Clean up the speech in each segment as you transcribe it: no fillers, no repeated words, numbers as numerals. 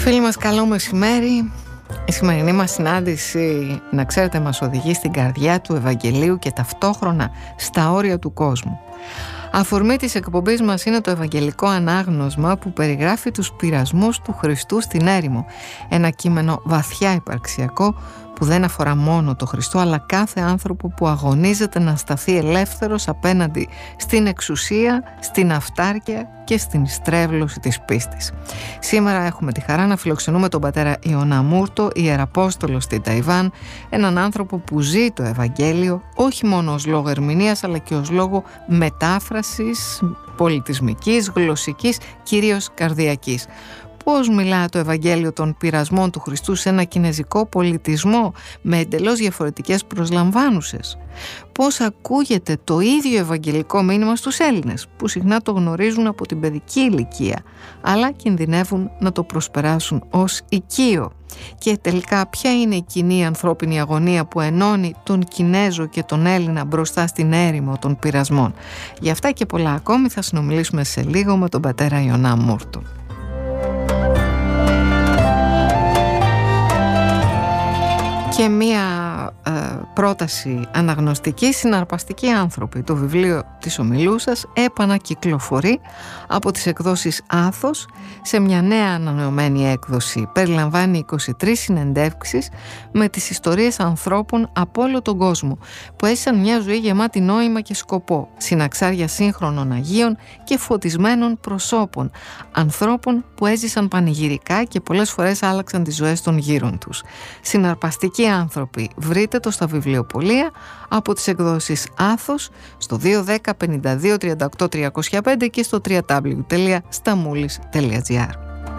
Φίλοι μας, καλό μεσημέρι. Η σημερινή μας συνάντηση, να ξέρετε, μας οδηγεί στην καρδιά του Ευαγγελίου και ταυτόχρονα στα όρια του κόσμου. Αφορμή της εκπομπής μας είναι το Ευαγγελικό Ανάγνωσμα που περιγράφει τους πειρασμούς του Χριστού στην έρημο. Ένα κείμενο βαθιά υπαρξιακό που δεν αφορά μόνο το Χριστό, αλλά κάθε άνθρωπο που αγωνίζεται να σταθεί ελεύθερος απέναντι στην εξουσία, στην αυτάρκεια και στην στρέβλωση της πίστης. Σήμερα έχουμε τη χαρά να φιλοξενούμε τον πατέρα Ιωνά Μούρτο, ιεραπόστολο στην Ταϊβάν, έναν άνθρωπο που ζει το Ευαγγέλιο όχι μόνο ως λόγο ερμηνείας, αλλά και ως λόγο μετάφρασης πολιτισμικής, γλωσσικής, κυρίως καρδιακής. Πώς μιλά το Ευαγγέλιο των πειρασμών του Χριστού σε ένα κινεζικό πολιτισμό με εντελώς διαφορετικές προσλαμβάνουσες. Πώς ακούγεται το ίδιο ευαγγελικό μήνυμα στους Έλληνες που συχνά το γνωρίζουν από την παιδική ηλικία αλλά κινδυνεύουν να το προσπεράσουν ως οικείο. Και τελικά ποια είναι η κοινή ανθρώπινη αγωνία που ενώνει τον Κινέζο και τον Έλληνα μπροστά στην έρημο των πειρασμών. Για αυτά και πολλά ακόμη θα συνομιλήσουμε σε λίγο με τον πατέρα Ιωνά Μούρτο. Και μία πρόταση αναγνωστική, συναρπαστικοί άνθρωποι. Το βιβλίο της ομιλού σας επανακυκλοφορεί από τις εκδόσεις Άθος σε μια νέα ανανεωμένη έκδοση. Περιλαμβάνει 23 συνεντεύξεις με τις ιστορίες ανθρώπων από όλο τον κόσμο που έζησαν μια ζωή γεμάτη νόημα και σκοπό. Συναξάρια σύγχρονων Αγίων και φωτισμένων προσώπων. Ανθρώπων που έζησαν πανηγυρικά και πολλές φορές άλλαξαν τις ζωές των γύρων τους. Συναρπαστικοί άνθρωποι. Βρείτε το στα βιβλιοπωλεία από τις εκδόσεις Άθος στο 210 52 38 305 και στο www.stamoulis.gr.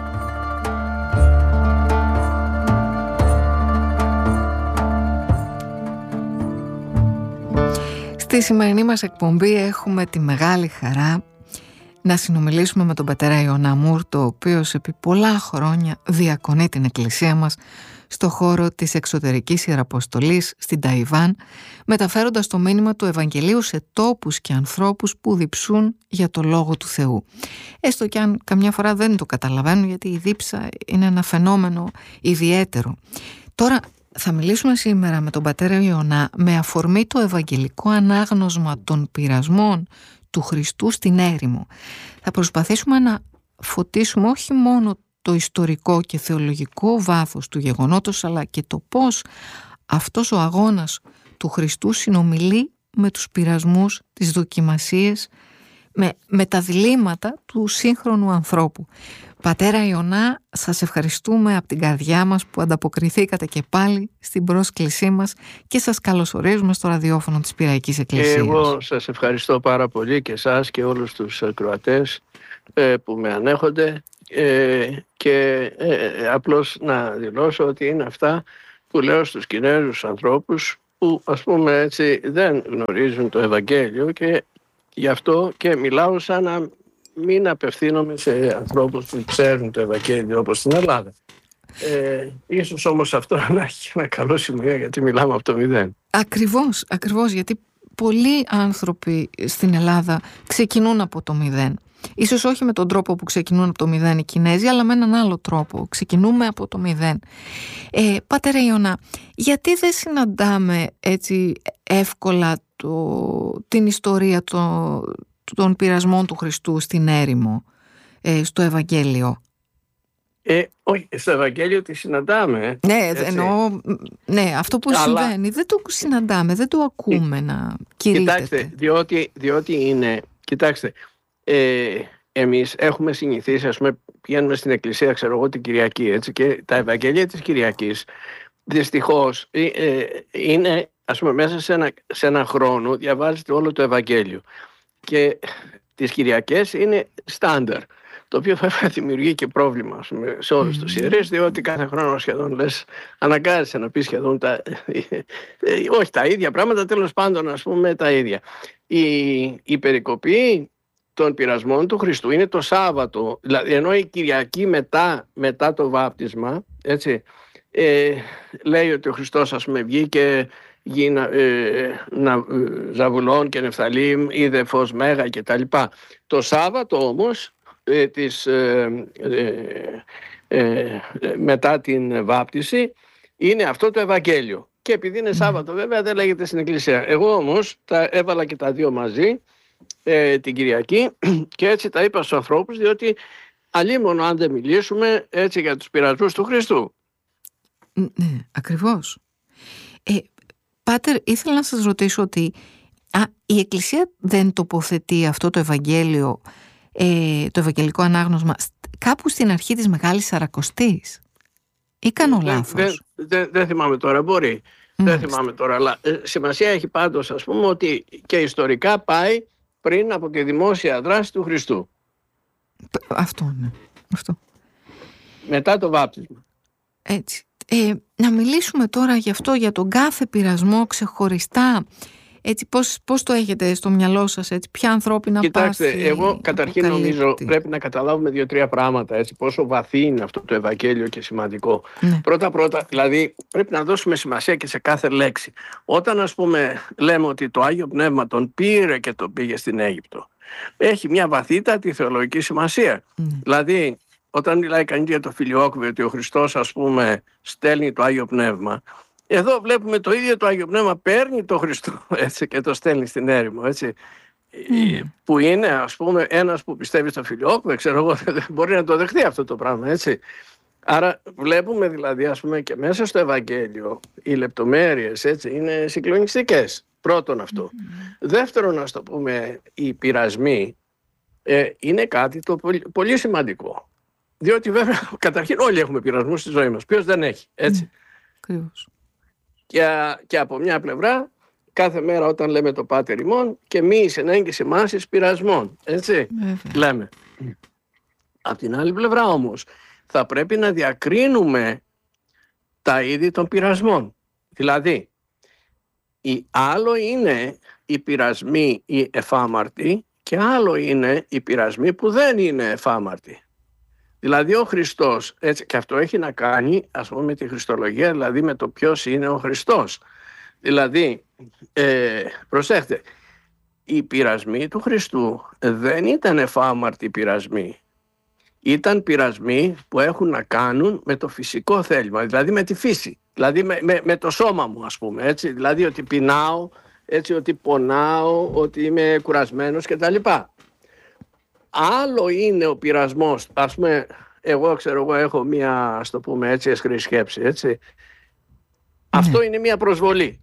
Στη σημερινή μας εκπομπή έχουμε τη μεγάλη χαρά να συνομιλήσουμε με τον πατέρα Ιωνά Μούρτο, ο οποίος επί πολλά χρόνια διακονεί την εκκλησία μας στο χώρο της εξωτερικής ιεραποστολής στην Ταϊβάν, μεταφέροντας το μήνυμα του Ευαγγελίου σε τόπους και ανθρώπους που διψούν για το Λόγο του Θεού. Έστω και αν καμιά φορά δεν το καταλαβαίνουν, γιατί η δίψα είναι ένα φαινόμενο ιδιαίτερο. Τώρα θα μιλήσουμε σήμερα με τον πατέρα Ιωνά με αφορμή το Ευαγγελικό Ανάγνωσμα των πειρασμών του Χριστού στην έρημο. Θα προσπαθήσουμε να φωτίσουμε όχι μόνο το ιστορικό και θεολογικό βάθος του γεγονότος, αλλά και το πώς αυτός ο αγώνας του Χριστού συνομιλεί με τους πειρασμούς, τις δοκιμασίες, με τα διλήμματα του σύγχρονου ανθρώπου. Πατέρα Ιωνά, σας ευχαριστούμε από την καρδιά μας που ανταποκριθήκατε και πάλι στην πρόσκλησή μας και σας καλωσορίζουμε στο ραδιόφωνο της Πειραϊκής Εκκλησίας. Εγώ σας ευχαριστώ πάρα πολύ και εσάς και όλους τους ακροατές που με ανέχονται και απλώς να δηλώσω ότι είναι αυτά που λέω στους Κινέζους ανθρώπους που, ας πούμε έτσι, δεν γνωρίζουν το Ευαγγέλιο και γι' αυτό και μιλάω σαν να μην απευθύνομαι σε ανθρώπους που ξέρουν το Ευαγγέλιο όπως στην Ελλάδα. Ίσως όμως αυτό να έχει ένα καλό σημείο, γιατί μιλάμε από το μηδέν. Ακριβώς, γιατί πολλοί άνθρωποι στην Ελλάδα ξεκινούν από το μηδέν. Ίσως όχι με τον τρόπο που ξεκινούν από το μηδέν οι Κινέζοι, αλλά με έναν άλλο τρόπο. Ξεκινούμε από το μηδέν. Πατέρα Ιωνά, γιατί δεν συναντάμε έτσι εύκολα την ιστορία των πειρασμών του Χριστού στην έρημο, στο Ευαγγέλιο? Όχι, στο Ευαγγέλιο τη συναντάμε. Ναι, εννοώ, ναι, αυτό που συμβαίνει δεν το συναντάμε, δεν το ακούμε να κηρύττεται. Κοιτάξτε, διότι είναι, κοιτάξτε, εμείς έχουμε συνηθίσει, ας πούμε, πηγαίνουμε στην εκκλησία, ξέρω εγώ, την Κυριακή, έτσι, και τα Ευαγγέλια της Κυριακής δυστυχώς είναι, ας πούμε, μέσα σε ένα χρόνο διαβάζετε όλο το Ευαγγέλιο και τις Κυριακές είναι στάνταρ, το οποίο θα δημιουργεί και πρόβλημα, ας πούμε, σε όλους τους ιερείς, διότι κάθε χρόνο σχεδόν λες, αναγκάζεσαι να πεις σχεδόν όχι τα ίδια πράγματα, τέλος πάντων, ας πούμε, τα ίδια. Η περικοπή των πειρασμών του Χριστού είναι το Σάββατο, δηλαδή, ενώ η Κυριακή μετά το βάπτισμα, έτσι, λέει ότι ο Χριστός, ας πούμε, βγήκε Ζαβουλών και Νεφθαλήμ, είδε φως μέγα κτλ. Το Σάββατο όμως μετά την βάπτιση είναι αυτό το Ευαγγέλιο. Και επειδή είναι Σάββατο βέβαια δεν λέγεται στην Εκκλησία. Εγώ όμως τα έβαλα και τα δύο μαζί την Κυριακή και έτσι τα είπα στους ανθρώπους, διότι αλίμονο αν δεν μιλήσουμε έτσι για τους πειρασμούς του Χριστού. Ναι, ακριβώς. Πάτερ, ήθελα να σας ρωτήσω ότι η Εκκλησία δεν τοποθετεί αυτό το Ευαγγέλιο, το Ευαγγελικό Ανάγνωσμα, κάπου στην αρχή της Μεγάλης Σαρακοστής, ή κάνω λάθος? Δεν θυμάμαι τώρα, μπορεί. Δεν θυμάμαι τώρα, αλλά σημασία έχει πάντως, ας πούμε, ότι και ιστορικά πάει πριν από τη δημόσια δράση του Χριστού. Αυτό, ναι. Αυτό. Μετά το βάπτισμα. Έτσι. Να μιλήσουμε τώρα γι' αυτό, για τον κάθε πειρασμό ξεχωριστά. Έτσι, πώς το έχετε στο μυαλό σας, έτσι, ποια ανθρώπινα πάθη? Κοιτάξτε, εγώ καταρχήν νομίζω πρέπει να καταλάβουμε 2-3 πράγματα, έτσι, πόσο βαθύ είναι αυτό το Ευαγγέλιο και σημαντικό. Ναι. Πρώτα, δηλαδή πρέπει να δώσουμε σημασία και σε κάθε λέξη. Όταν, ας πούμε, λέμε ότι το Άγιο Πνεύμα τον πήρε και τον πήγε στην Αίγυπτο, έχει μια βαθύτατη θεολογική σημασία. Δηλαδή, όταν μιλάει κανείς για το φιλιόκβιο, ότι ο Χριστός, ας πούμε, στέλνει το Άγιο Πνεύμα, εδώ βλέπουμε το ίδιο το Άγιο Πνεύμα παίρνει το Χριστό, έτσι, και το στέλνει στην έρημο, έτσι, που είναι, ας πούμε, ένας που πιστεύει στο φιλιόκβιο, ξέρω εγώ, δεν μπορεί να το δεχτεί αυτό το πράγμα, έτσι. Άρα βλέπουμε δηλαδή, ας πούμε, και μέσα στο Ευαγγέλιο οι λεπτομέρειες, έτσι, είναι συγκλονιστικές. Πρώτον αυτό. Δεύτερον, ας το πούμε, οι πειρασμοί είναι κάτι το πολύ σημαντικό. Διότι βέβαια, καταρχήν όλοι έχουμε πειρασμούς στη ζωή μας. Ποιος δεν έχει, έτσι. Και από μια πλευρά, κάθε μέρα όταν λέμε το Πάτερ ημών και μη εις εν έγκυση μάσης πειρασμών, έτσι, λέμε. Από την άλλη πλευρά όμως, θα πρέπει να διακρίνουμε τα είδη των πειρασμών. Δηλαδή, άλλο είναι οι πειρασμοί οι εφάμαρτοι και άλλο είναι οι πειρασμοί που δεν είναι εφάμαρτοι. Δηλαδή ο Χριστός, έτσι, και αυτό έχει να κάνει, ας πούμε, με τη Χριστολογία, δηλαδή με το ποιος είναι ο Χριστός. Δηλαδή, προσέχτε, οι πειρασμοί του Χριστού δεν ήταν εφάμαρτοι πειρασμοί. Ήταν πειρασμοί που έχουν να κάνουν με το φυσικό θέλημα, δηλαδή με τη φύση, δηλαδή με το σώμα μου, ας πούμε, έτσι, δηλαδή ότι πεινάω, έτσι, ότι πονάω, ότι είμαι κουρασμένος κτλ. Άλλο είναι ο πειρασμός, ας πούμε, εγώ έχω μία, ας το πούμε έτσι, αισχρή σκέψη, έτσι. Αυτό είναι μία προσβολή.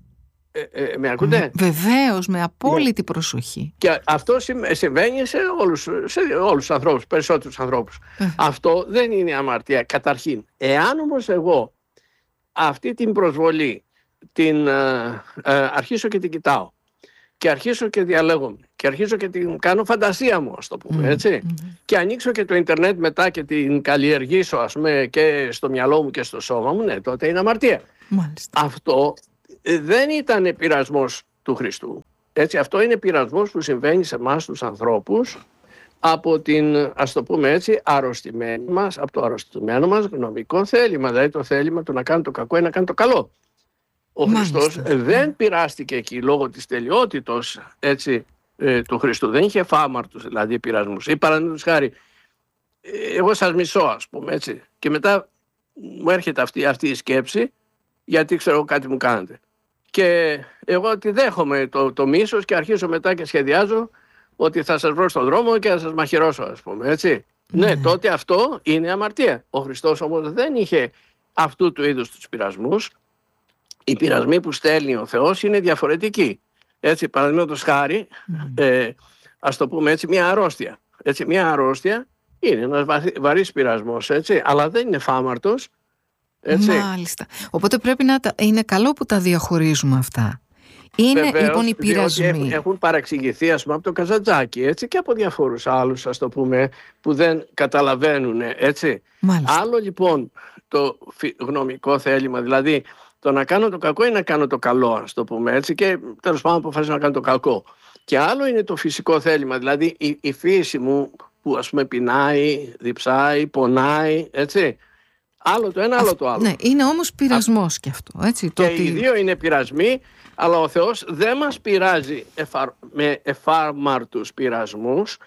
Με ακούτε? Βεβαίως, με απόλυτη προσοχή. Και αυτό συμβαίνει σε όλους τους ανθρώπους, περισσότερους ανθρώπους. Αυτό δεν είναι αμαρτία, καταρχήν. Εάν όμως εγώ αυτή την προσβολή την αρχίσω και την κοιτάω και αρχίσω και διαλέγομαι και αρχίσω και την κάνω φαντασία μου, ας το πούμε, έτσι, και ανοίξω και το ίντερνετ μετά και την καλλιεργήσω, ας πούμε, και στο μυαλό μου και στο σώμα μου, ναι, τότε είναι αμαρτία. Μάλιστα. Αυτό δεν ήταν πειρασμός του Χριστού. Έτσι, αυτό είναι πειρασμός που συμβαίνει σε εμάς τους ανθρώπους από την, ας το πούμε έτσι, αρρωστημένη μας, από το αρρωστημένο μας γνωμικό θέλημα, δηλαδή το θέλημα του να κάνει το κακό ή να κάνει το καλό. Ο Χριστός δεν πειράστηκε εκεί λόγω της τελειότητος, έτσι, του Χριστού. Δεν είχε εφάμαρτους δηλαδή πειρασμούς. Ή παραδείγματος χάρη, εγώ σας μισώ, ας πούμε, έτσι, και μετά μου έρχεται αυτή η σκέψη, γιατί ξέρω κάτι μου κάνετε. Και εγώ τη δέχομαι το μίσος και αρχίζω μετά και σχεδιάζω ότι θα σας βρω στον δρόμο και θα σας μαχαιρώσω, ας πούμε, έτσι. Ναι, τότε αυτό είναι αμαρτία. Ο Χριστός όμως δεν είχε αυτού του είδους τους πειρασμούς. Οι πειρασμοί που στέλνει ο Θεός είναι διαφορετικοί. Έτσι, παραδείγματος χάρη, ας το πούμε έτσι, μια αρρώστια. Έτσι, μια αρρώστια είναι ένας βαρύς πειρασμός, έτσι, αλλά δεν είναι φάμαρτος. Έτσι. Μάλιστα. Οπότε πρέπει να είναι καλό που τα διαχωρίζουμε αυτά. Είναι βεβαίως, λοιπόν οι πειρασμοί. Έχουν παραξηγηθεί, ας πούμε, από το Καζαντζάκι, έτσι, και από διαφόρους άλλους, ας το πούμε, που δεν καταλαβαίνουν, έτσι. Μάλιστα. Άλλο λοιπόν το γνωμικό θέλημα, δηλαδή το να κάνω το κακό ή να κάνω το καλό, ας το πούμε, έτσι, και τέλος πάντων αποφασίζω να κάνω το κακό. Και άλλο είναι το φυσικό θέλημα, δηλαδή η φύση μου που, ας πούμε, πεινάει, διψάει, πονάει, έτσι. Άλλο το ένα, άλλο το άλλο. Ναι, είναι όμως πειρασμός και αυτό, έτσι. Και οι δύο είναι πειρασμοί, αλλά ο Θεός δεν μας πειράζει με εφάρμαρτους πειρασμούς,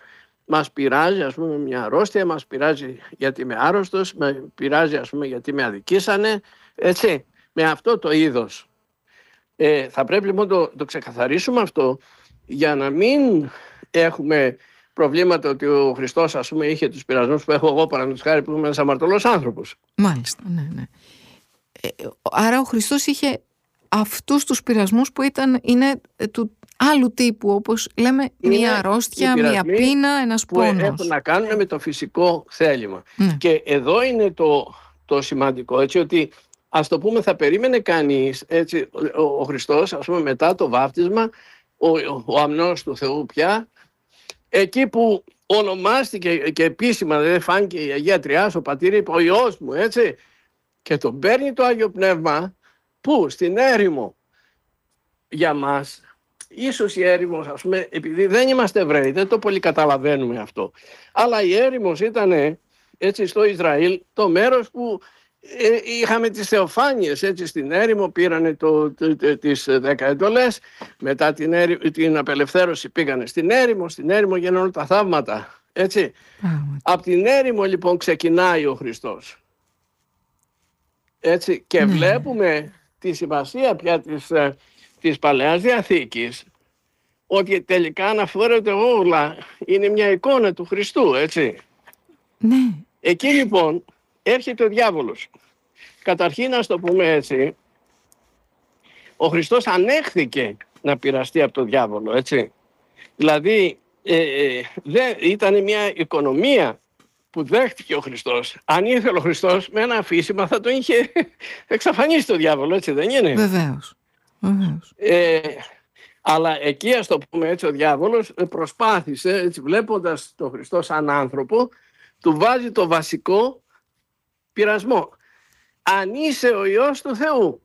μας πειράζει ας πούμε μια αρρώστια, μας πειράζει γιατί είμαι άρρωστος, με πειράζει ας πούμε γιατί με αδικήσανε, έτσι, με αυτό το είδος. Θα πρέπει λοιπόν το ξεκαθαρίσουμε αυτό για να μην έχουμε προβλήματα ότι ο Χριστός ας πούμε είχε τους πειρασμούς που έχω εγώ, παραδείγματος χάρη, που είμαι ένας αμαρτωλός άνθρωπος. Μάλιστα, ναι. Άρα ο Χριστός είχε αυτούς τους πειρασμούς που είναι του άλλου τύπου, όπως λέμε, μια αρρώστια, μια πείνα, ένας πόνος. Που έχουν να κάνουν με το φυσικό θέλημα. Και εδώ είναι το σημαντικό, έτσι, ότι ας το πούμε θα περίμενε κανείς, έτσι, ο Χριστός, ας πούμε, μετά το βάπτισμα, ο αμνός του Θεού πια, εκεί που ονομάστηκε και επίσημα, δεν φάνηκε η Αγία Τριάς, ο πατήρ είπε ο Υιός μου, έτσι, και τον παίρνει το Άγιο Πνεύμα, πού, στην έρημο. Για μας, ίσως η έρημος, ας πούμε, επειδή δεν είμαστε Εβραίοι, δεν το πολύ καταλαβαίνουμε αυτό, αλλά η έρημος ήταν, έτσι, στο Ισραήλ, το μέρος που είχαμε τις θεοφάνειες, έτσι, στην έρημο πήρανε τις 10 εντολές, μετά την απελευθέρωση πήγανε στην έρημο γίνανε όλα τα θαύματα, έτσι. Από την έρημο λοιπόν ξεκινάει ο Χριστός, έτσι, και βλέπουμε τη σημασία πια της Παλαιάς Διαθήκης, ότι τελικά αναφέρονται όλα, είναι μια εικόνα του Χριστού, έτσι. Ναι. Εκεί λοιπόν έρχεται ο διάβολος. Καταρχήν, να το πούμε έτσι, ο Χριστός ανέχθηκε να πειραστεί από τον διάβολο, έτσι. Δηλαδή, ήταν μια οικονομία που δέχτηκε ο Χριστός. Αν ήθελε ο Χριστός, με ένα αφήσιμα θα τον είχε εξαφανίσει το διάβολο, έτσι δεν είναι? Βεβαίως. Αλλά εκεί, ας το πούμε έτσι, ο διάβολος προσπάθησε, έτσι, βλέποντας τον Χριστό σαν άνθρωπο, του βάζει το βασικό πειρασμό. Αν είσαι ο Υιός του Θεού.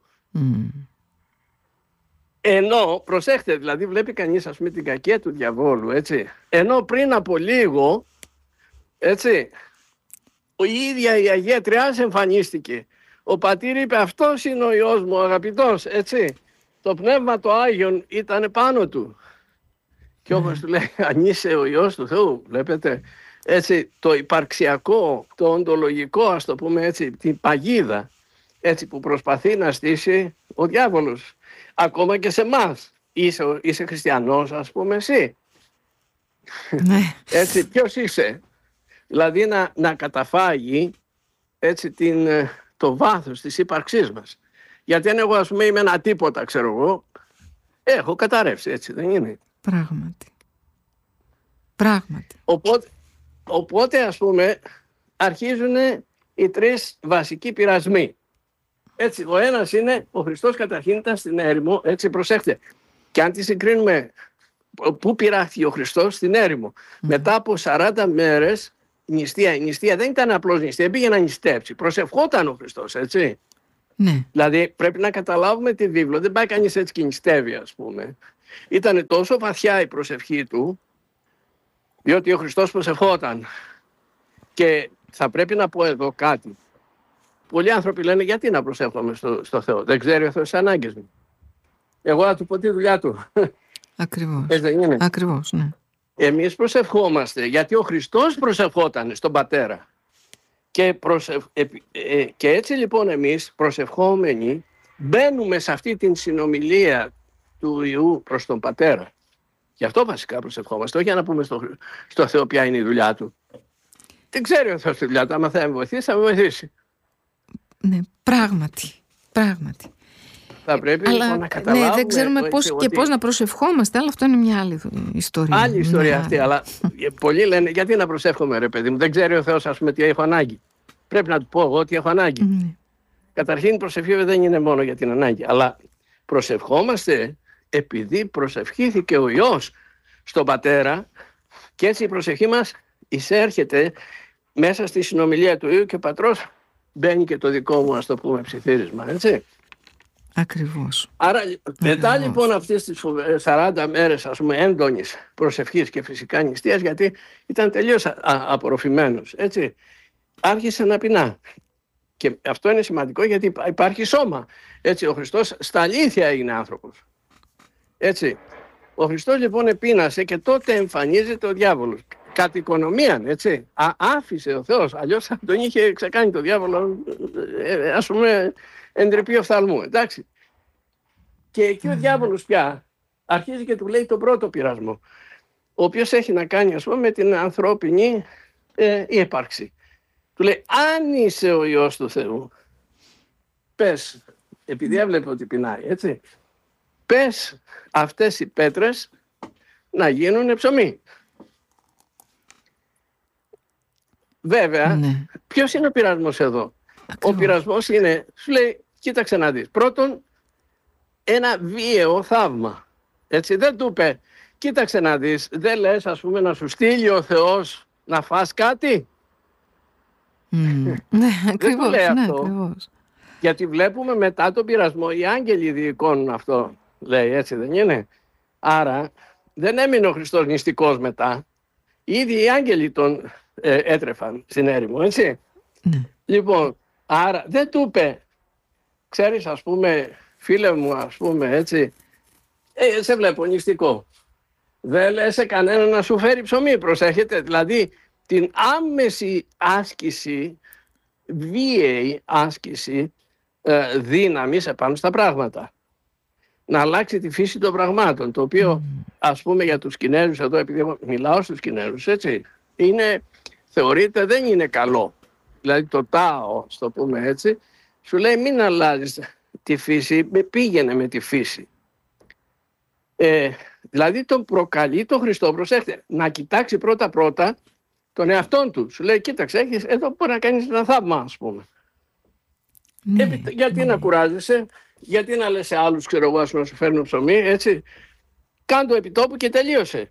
Ενώ, προσέχτε, δηλαδή βλέπει κανείς, ας πούμε, την κακία του διαβόλου, έτσι. Ενώ πριν από λίγο, έτσι, η ίδια η Αγία Τριάς εμφανίστηκε. Ο πατήρ είπε, αυτός είναι ο Υιός μου, ο αγαπητός, έτσι. Το Πνεύμα το Άγιον ήταν πάνω του. Και όπως του λέει, αν είσαι ο Υιός του Θεού, βλέπετε, έτσι, το υπαρξιακό, το οντολογικό, ας το πούμε έτσι, την παγίδα, έτσι, που προσπαθεί να στήσει ο διάβολος. Ακόμα και σε εμάς. Είσαι χριστιανός, ας πούμε, εσύ. Έτσι, ποιος είσαι? Δηλαδή να καταφάγει, έτσι, το βάθος της ύπαρξής μας. Γιατί αν εγώ, ας πούμε, είμαι ένα τίποτα, ξέρω εγώ, έχω καταρρεύσει, έτσι δεν είναι? Πράγματι. Οπότε, ας πούμε, αρχίζουν οι τρεις βασικοί πειρασμοί. Έτσι, ο ένας είναι, ο Χριστός καταρχήν ήταν στην έρημο, έτσι, προσέχτε. Και αν τη συγκρίνουμε, πού πειράχθηκε ο Χριστός? Στην έρημο. Μετά από 40 μέρες νηστεία. Η νηστεία δεν ήταν απλώς νηστεία, πήγε να νηστέψει. Προσευχόταν ο Χριστός, έτσι. Ναι. Δηλαδή πρέπει να καταλάβουμε τη βίβλο. Δεν πάει κανείς έτσι και νηστεύει, ας πούμε. Ήταν τόσο βαθιά η προσευχή του, διότι ο Χριστός προσευχόταν. Και θα πρέπει να πω εδώ κάτι. Πολλοί άνθρωποι λένε, γιατί να προσεύχομαι στο Θεό? Δεν ξέρει ο Θεός τις ανάγκες μου. Εγώ θα του πω τη δουλειά του. Ακριβώς. Έτσι δεν είναι? Ακριβώς, ναι. Εμείς προσευχόμαστε γιατί ο Χριστός προσευχόταν στον Πατέρα. Και έτσι λοιπόν εμείς προσευχόμενοι μπαίνουμε σε αυτή την συνομιλία του Υιού προς τον Πατέρα. Γι' αυτό βασικά προσευχόμαστε, όχι για να πούμε στο Θεό ποια είναι η δουλειά του. Δεν ξέρει ο Θεός τη δουλειά του, άμα θα με βοηθήσει, θα με βοηθήσει. Ναι, πράγματι. Θα πρέπει λοιπόν να καταλάβουμε. Ναι, δεν ξέρουμε πώς και πώς να προσευχόμαστε, αλλά αυτό είναι μια άλλη ιστορία. Άλλη ιστορία αυτή, αλλά πολλοί λένε, γιατί να προσεύχομαι, ρε παιδί μου? Δεν ξέρει ο Θεός, ας πούμε, τι έχω ανάγκη. Πρέπει να του πω εγώ τι έχω ανάγκη. Καταρχήν η προσευχή δεν είναι μόνο για την ανάγκη, αλλά προσευχόμαστε επειδή προσευχήθηκε ο Υιός στον Πατέρα, και έτσι η προσευχή μας εισέρχεται μέσα στη συνομιλία του Υιού και Πατρός μπαίνει και το δικό μου, ας το πούμε, ψιθύρισμα, έτσι. Ακριβώς. Άρα μετά λοιπόν αυτές τις 40 μέρες, ας πούμε, έντονης προσευχής και φυσικά νηστείας, γιατί ήταν τελείως απορροφημένος, έτσι, άρχισε να πεινά. Και αυτό είναι σημαντικό γιατί υπάρχει σώμα. Έτσι, ο Χριστός στα αλήθεια έγινε άνθρωπος. Έτσι. Ο Χριστός λοιπόν επείνασε και τότε εμφανίζεται ο διάβολος. κατ' οικονομίαν, έτσι. Άφησε ο Θεός, αλλιώς θα τον είχε ξεκάνει το διάβολο, ας πούμε, εντρεπή οφθαλμού, εντάξει. Και εκεί ο διάβολος πια αρχίζει και του λέει τον πρώτο πειρασμό, ο οποίος έχει να κάνει, ας πούμε, με την ανθρώπινη ύπαρξη. Του λέει, αν είσαι ο Υιός του Θεού, πες, επειδή έβλεπε ότι πεινάει, έτσι, πες αυτές οι πέτρες να γίνουν ψωμί. Βέβαια, ναι. Ποιος είναι ο πειρασμός εδώ? Ακριβώς. Ο πειρασμός είναι, σου λέει, κοίταξε να δεις. Πρώτον, ένα βίαιο θαύμα. Έτσι, δεν του είπε, κοίταξε να δεις, δεν λες, ας πούμε, να σου στείλει ο Θεός να φας κάτι? Ναι, ακριβώς, δεν ναι, αυτό. Ακριβώς. Γιατί βλέπουμε μετά τον πειρασμό, οι άγγελοι διοικώνουν αυτό, λέει, έτσι δεν είναι? Άρα, δεν έμεινε ο Χριστός νηστικός μετά. Ήδη οι άγγελοι τον έτρεφαν στην έρημο, έτσι. Ναι. Λοιπόν, άρα δεν του είπε, ξέρεις, ας πούμε, φίλε μου, ας πούμε, έτσι, σε βλέπω νηστικό. Δεν λες σε κανένα να σου φέρει ψωμί, προσέχετε. Δηλαδή, την άμεση άσκηση, βίαιη άσκηση δύναμης επάνω στα πράγματα. Να αλλάξει τη φύση των πραγμάτων, το οποίο, ας πούμε, για τους Κινέζους, εδώ επειδή εγώ μιλάω στους Κινέζους, έτσι, θεωρείται δεν είναι καλό. Δηλαδή το Τάο, στο πούμε έτσι, σου λέει μην αλλάζεις τη φύση, πήγαινε με τη φύση. Δηλαδή τον προκαλεί τον Χριστό, προσέχτε, να κοιτάξει πρώτα τον εαυτόν του. Σου λέει, κοίταξε, εδώ μπορεί να κάνεις ένα θαύμα, ας πούμε. Γιατί να κουράζεσαι, γιατί να λες σε άλλους, ξέρω εγώ, να σου φέρνουν ψωμί, έτσι. Κάν' το επιτόπου και τελείωσε.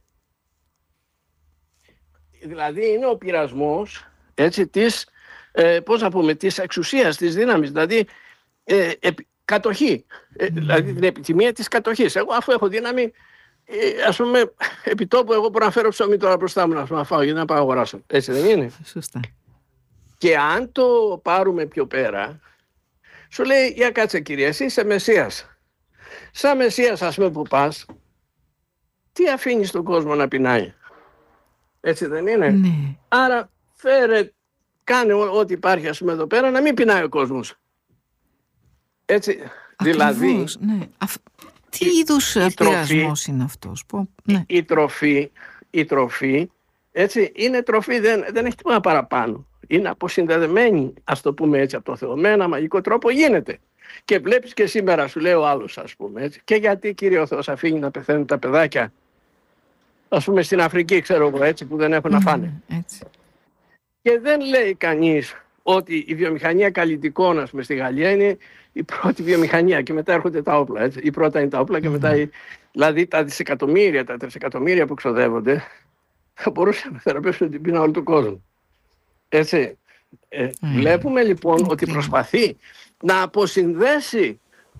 Δηλαδή είναι ο πειρασμός, έτσι, της, πώς να πούμε, της εξουσίας, της δύναμης, δηλαδή κατοχή, δηλαδή την επιθυμία της κατοχής. Εγώ αφού έχω δύναμη, ας πούμε, επιτόπου εγώ μπορώ να φέρω ψωμί τώρα μπροστά μου να φάω γιατί να πάω αγοράσω. Έτσι δεν είναι? Σωστά. Και αν το πάρουμε πιο πέρα, σου λέει, για κάτσε κύριε, εσύ είσαι Μεσσίας. Σαν Μεσσίας, ας πούμε, που πας, τι αφήνεις τον κόσμο να πεινάει? Έτσι δεν είναι? Ναι. Άρα κάνε ό,τι υπάρχει, ας πούμε, εδώ πέρα, να μην πεινάει ο κόσμος. Έτσι, ακριβώς, δηλαδή... Ναι. Τι είδους πειρασμός είναι αυτός? Ναι. Η τροφή, έτσι, είναι τροφή, δεν έχει τίποτα παραπάνω. Είναι αποσυνδεδεμένη, ας το πούμε έτσι, από το Θεό. Με ένα μαγικό τρόπο γίνεται. Και βλέπεις και σήμερα, σου λέει ο άλλος, ας πούμε, έτσι. Και γιατί, Κύριε ο Θεός, αφήνει να πεθαίνουν τα παιδάκια, ας πούμε, στην Αφρική, ξέρω εγώ, έτσι, που δεν έχουν να φάνε. Έτσι. Και δεν λέει κανείς ότι η βιομηχανία καλλιτικών, ας πούμε, στη Γαλλία είναι η πρώτη βιομηχανία και μετά έρχονται τα όπλα. Έτσι. Η πρώτα είναι τα όπλα και μετά, δηλαδή τα δισεκατομμύρια, τα τρισεκατομμύρια που ξοδεύονται, θα μπορούσαν να θεραπεύσουν την πείνα όλου του κόσμου. Έτσι. Βλέπουμε λοιπόν ότι προσπαθεί να αποσυνδέσει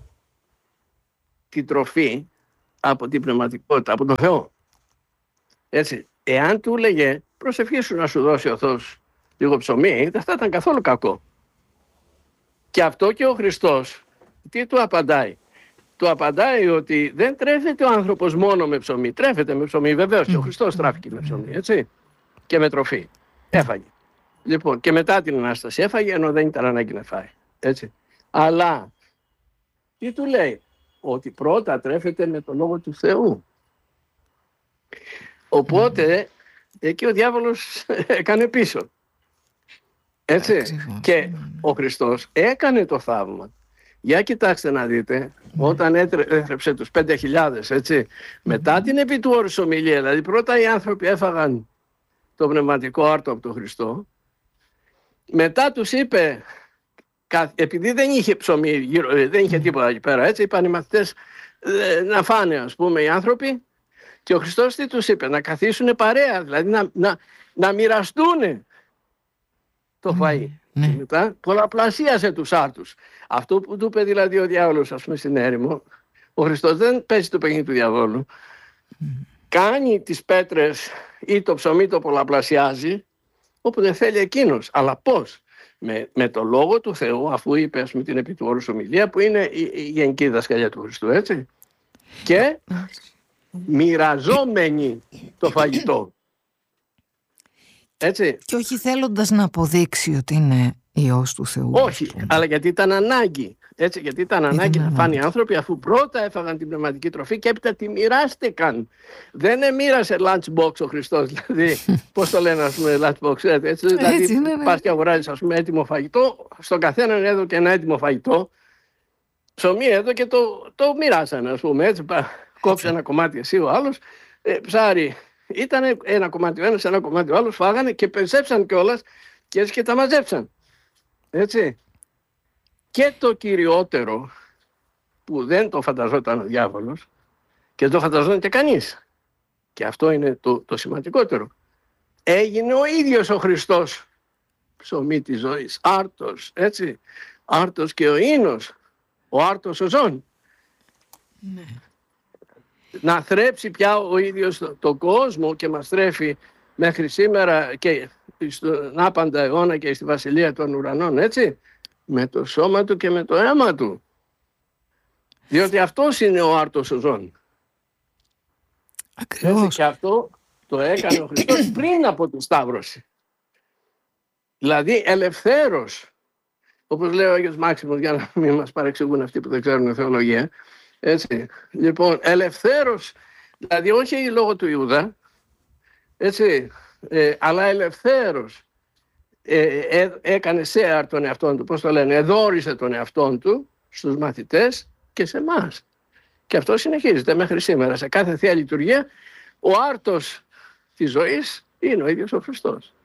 την τροφή από την πνευματικότητα, από τον Θεό. Έτσι. Εάν του έλεγε προσευχήσου να σου δώσει ο Θεός λίγο ψωμί, δεν θα ήταν καθόλου κακό. Και αυτό και ο Χριστός τι του απαντάει? Του απαντάει ότι δεν τρέφεται ο άνθρωπος μόνο με ψωμί. Τρέφεται με ψωμί, βεβαίως, και ο Χριστός τράφηκε με ψωμί, έτσι, και με τροφή. Έφαγε. Λοιπόν, και μετά την Ανάσταση έφαγε, ενώ δεν ήταν ανάγκη να φάει. Έτσι. Αλλά τι του λέει? Ότι πρώτα τρέφεται με το Λόγο του Θεού. Οπότε εκεί ο διάβολος έκανε πίσω. Έτσι. Και ο Χριστός έκανε το θαύμα. Για κοιτάξτε να δείτε, όταν έθρεψε τους 5.000, έτσι, μετά την επί του όρους ομιλία, δηλαδή πρώτα οι άνθρωποι έφαγαν το πνευματικό άρτο από τον Χριστό, μετά τους είπε, επειδή δεν είχε ψωμί, δεν είχε τίποτα εκεί πέρα, έτσι, είπαν οι μαθητές να φάνε, ας πούμε, οι άνθρωποι, και ο Χριστός τι τους είπε? Να καθίσουν παρέα, δηλαδή να μοιραστούν το φαΐ. Και μετά πολλαπλασίασε τους άρτους. Αυτό που του είπε δηλαδή ο διάβολος, ας πούμε, στην έρημο, ο Χριστός δεν παίζει το παιχνίδι του διαβόλου. Κάνει τις πέτρες ή το ψωμί το πολλαπλασιάζει όποτε θέλει εκείνος. Αλλά πώς? Με το Λόγο του Θεού, αφού είπε, ας πούμε, την επί του όρους ομιλία, που είναι η γενική δασκαλία του Χριστού, έτσι. Και μοιραζόμενοι το φαγητό. Έτσι. Και όχι θέλοντας να αποδείξει ότι είναι Υιός του Θεού. Όχι, αλλά γιατί ήταν ανάγκη. Έτσι, γιατί ήταν ανάγκη να φάνε οι άνθρωποι, αφού πρώτα έφαγαν την πνευματική τροφή και έπειτα τη μοιράστηκαν. Δεν μοίρασε lunchbox ο Χριστός, δηλαδή, πώς το λένε, ας πούμε, lunchbox, έτσι, δηλαδή πας και αγοράζεις, ας πούμε, έτοιμο φαγητό, στον καθέναν έδωκε ένα έτοιμο φαγητό, ψωμί έδωκε, το μοιράσανε, ας πούμε, έτσι, κόψε ένα κομμάτι εσύ ο άλλος, ψάρι, ήταν ένα κομμάτι ο ένας, ένα κομμάτι ο άλλος, φάγανε και περισσέψαν κιόλας και έτσι και τα μαζέψαν. Έτσι. Και το κυριότερο που δεν το φανταζόταν ο διάβολος και δεν το φανταζόταν και κανείς, και αυτό είναι το σημαντικότερο, έγινε ο ίδιος ο Χριστός ψωμί της ζωής, άρτος, έτσι, άρτος και ο ίνος, ο άρτος ο ζών. Ναι. Να θρέψει πια ο ίδιος τον κόσμο και μας θρέφει μέχρι σήμερα και στον άπαντα αιώνα και στη βασιλεία των ουρανών, έτσι, με το σώμα του και με το αίμα του. Διότι αυτός είναι ο άρτος ο ζών. Ακριβώς. Έτσι, και αυτό το έκανε ο Χριστός πριν από τη Σταύρωση. Δηλαδή ελευθέρως, όπως λέει ο Άγιος Μάξιμος, για να μην μας παρεξηγούν αυτοί που δεν ξέρουν θεολογία, έτσι, λοιπόν, ελευθέρως, δηλαδή όχι λόγω του Ιούδα, έτσι, αλλά ελευθέρως έκανε σέαρ τον εαυτόν του, πώς το λένε, εδώρισε τον εαυτόν του στους μαθητές και σε εμάς. Και αυτό συνεχίζεται μέχρι σήμερα. Σε κάθε Θεία Λειτουργία ο άρτος της ζωής είναι ο ίδιος ο Χριστός.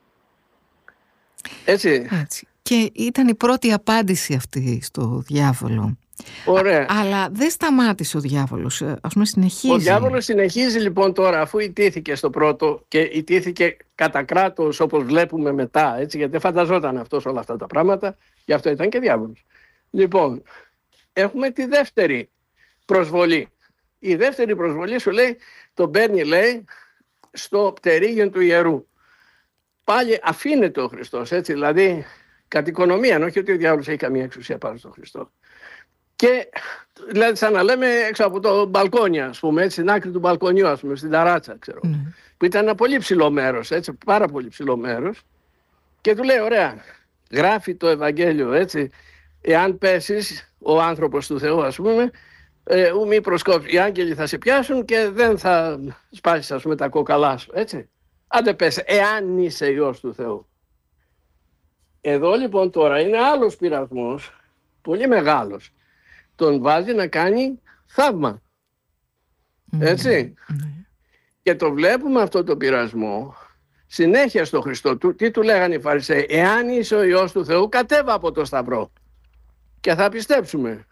Έτσι. Και ήταν η πρώτη απάντηση αυτή στο διάβολο. Ωραία. Αλλά δεν σταμάτησε ο διάβολος, ας πούμε, συνεχίζει. Ο διάβολος συνεχίζει λοιπόν τώρα, αφού ιτήθηκε στο πρώτο και ιτήθηκε κατά κράτος, όπως βλέπουμε μετά, έτσι, γιατί δεν φανταζόταν αυτός όλα αυτά τα πράγματα, γι' αυτό ήταν και διάβολος. Λοιπόν, έχουμε τη δεύτερη προσβολή. Η δεύτερη προσβολή σου λέει, τον παίρνει, λέει, στο πτερίγιο του ιερού. Πάλι αφήνεται ο Χριστός, έτσι, δηλαδή κατ' οικονομία, όχι ότι ο διάβολος έχει καμία εξουσία πάνω στον Χριστό. Και δηλαδή σαν να λέμε έξω από το μπαλκόνι, ας πούμε, έτσι, στην άκρη του μπαλκονιού, ας πούμε, στην ταράτσα, ξέρω, που ήταν ένα πολύ ψηλό μέρος, έτσι, πάρα πολύ ψηλό μέρος, και του λέει, ωραία, γράφει το Ευαγγέλιο, έτσι, εάν πέσεις, ο άνθρωπος του Θεού, ας πούμε, μη προσκόψεις, οι άγγελοι θα σε πιάσουν και δεν θα σπάσεις, ας πούμε, τα κόκαλά σου, έτσι. Άντε πες, εάν είσαι Υιός του Θεού. Εδώ λοιπόν τώρα είναι άλλος πειρασμός, πολύ μεγάλος. Τον βάζει να κάνει θαύμα. Έτσι. Και το βλέπουμε αυτό το πειρασμό συνέχεια στο Χριστό. Τι του λέγανε οι Φαρισαίοι? Εάν είσαι ο Υιός του Θεού, κατέβα από το σταυρό και θα πιστέψουμε.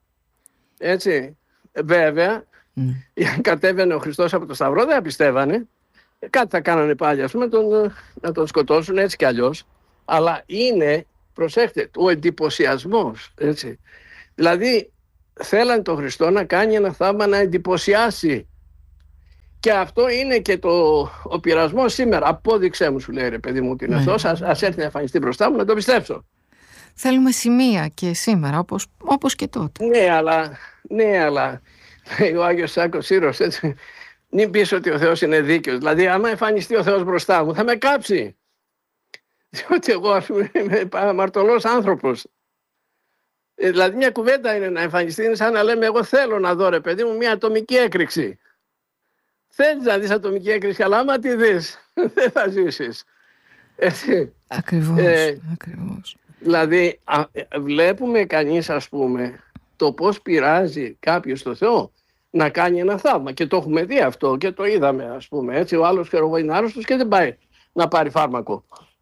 Έτσι. Βέβαια, αν κατέβαινε ο Χριστός από το σταυρό, δεν πιστεύανε. Κάτι θα κάνανε πάλι, ας πούμε, να τον σκοτώσουν, έτσι κι αλλιώς. Αλλά είναι, προσέχτε, ο εντυπωσιασμός, έτσι. Δηλαδή θέλαν τον Χριστό να κάνει ένα θαύμα, να εντυπωσιάσει. Και αυτό είναι και ο πειρασμός σήμερα. Απόδειξέ μου, σου λέει, ρε παιδί μου, ότι είναι αυτός, ας έρθει να εμφανιστεί μπροστά μου να το πιστέψω. Θέλουμε σημεία και σήμερα, όπως και τότε. Ναι, αλλά ο Άγιος Σάκος Σύρος, έτσι, μην πεις ότι ο Θεός είναι δίκαιος. Δηλαδή, άμα εμφανιστεί ο Θεός μπροστά μου, θα με κάψει. Διότι εγώ, ας πούμε, είμαι αμαρτωλός άνθρωπος. Δηλαδή μια κουβέντα είναι να εμφανιστεί, είναι σαν να λέμε, εγώ θέλω να δω, ρε παιδί μου, μια ατομική έκρηξη. Θέλεις να δεις ατομική έκρηξη, αλλά άμα τη δεις, δεν θα ζήσεις. Έτσι. Ακριβώς. Δηλαδή βλέπουμε κανείς, ας πούμε, το πώς πειράζει κάποιος το Θεό να κάνει ένα θαύμα. Και το έχουμε δει αυτό και το είδαμε, ας πούμε. Έτσι, ο άλλος είναι άρρωστος και δεν πάει να πάρει φάρμακο.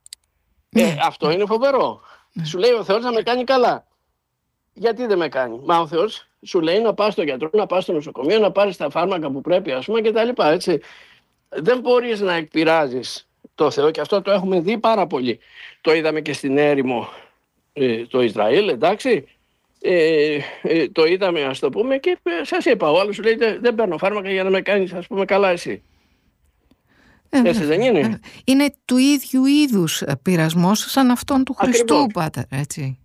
Αυτό είναι φοβερό. Σου λέει ο Θεός να με κάνει καλά. Γιατί δεν με κάνει? Μα ο Θεός σου λέει να πας στον γιατρό, να πας στο νοσοκομείο, να πάρεις τα φάρμακα που πρέπει, ας πούμε, και τα λοιπά, έτσι. Δεν μπορείς να εκπειράζεις το Θεό, και αυτό το έχουμε δει πάρα πολύ. Το είδαμε και στην έρημο το Ισραήλ, εντάξει. Το είδαμε, ας το πούμε, και σας είπα, ο άλλος σου λέει δεν παίρνω φάρμακα για να με κάνεις, ας πούμε, καλά εσύ. Έτσι δεν είναι? Είναι του ίδιου είδους πειρασμός σαν αυτόν του Χριστού, Πάτερ, έτσι.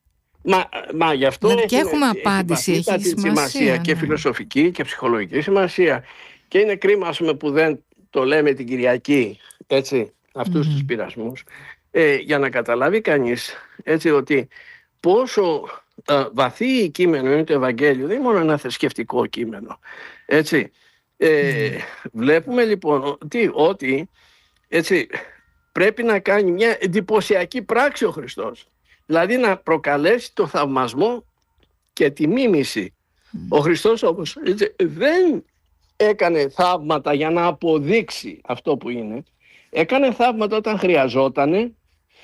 Μα γι' αυτό και έχουμε απάντηση, έχει σημασία και φιλοσοφική και ψυχολογική σημασία. Και είναι κρίμα, ας πούμε, που δεν το λέμε την Κυριακή, έτσι, αυτούς τους πειρασμούς, για να καταλάβει κανείς, έτσι, ότι πόσο βαθύ κείμενο είναι το Ευαγγέλιο. Δεν είναι μόνο ένα θρησκευτικό κείμενο, έτσι. Βλέπουμε λοιπόν ότι έτσι, πρέπει να κάνει μια εντυπωσιακή πράξη ο Χριστός, δηλαδή να προκαλέσει το θαυμασμό και τη μίμηση. Ο Χριστός όπως δεν έκανε θαύματα για να αποδείξει αυτό που είναι. Έκανε θαύματα όταν χρειαζότανε,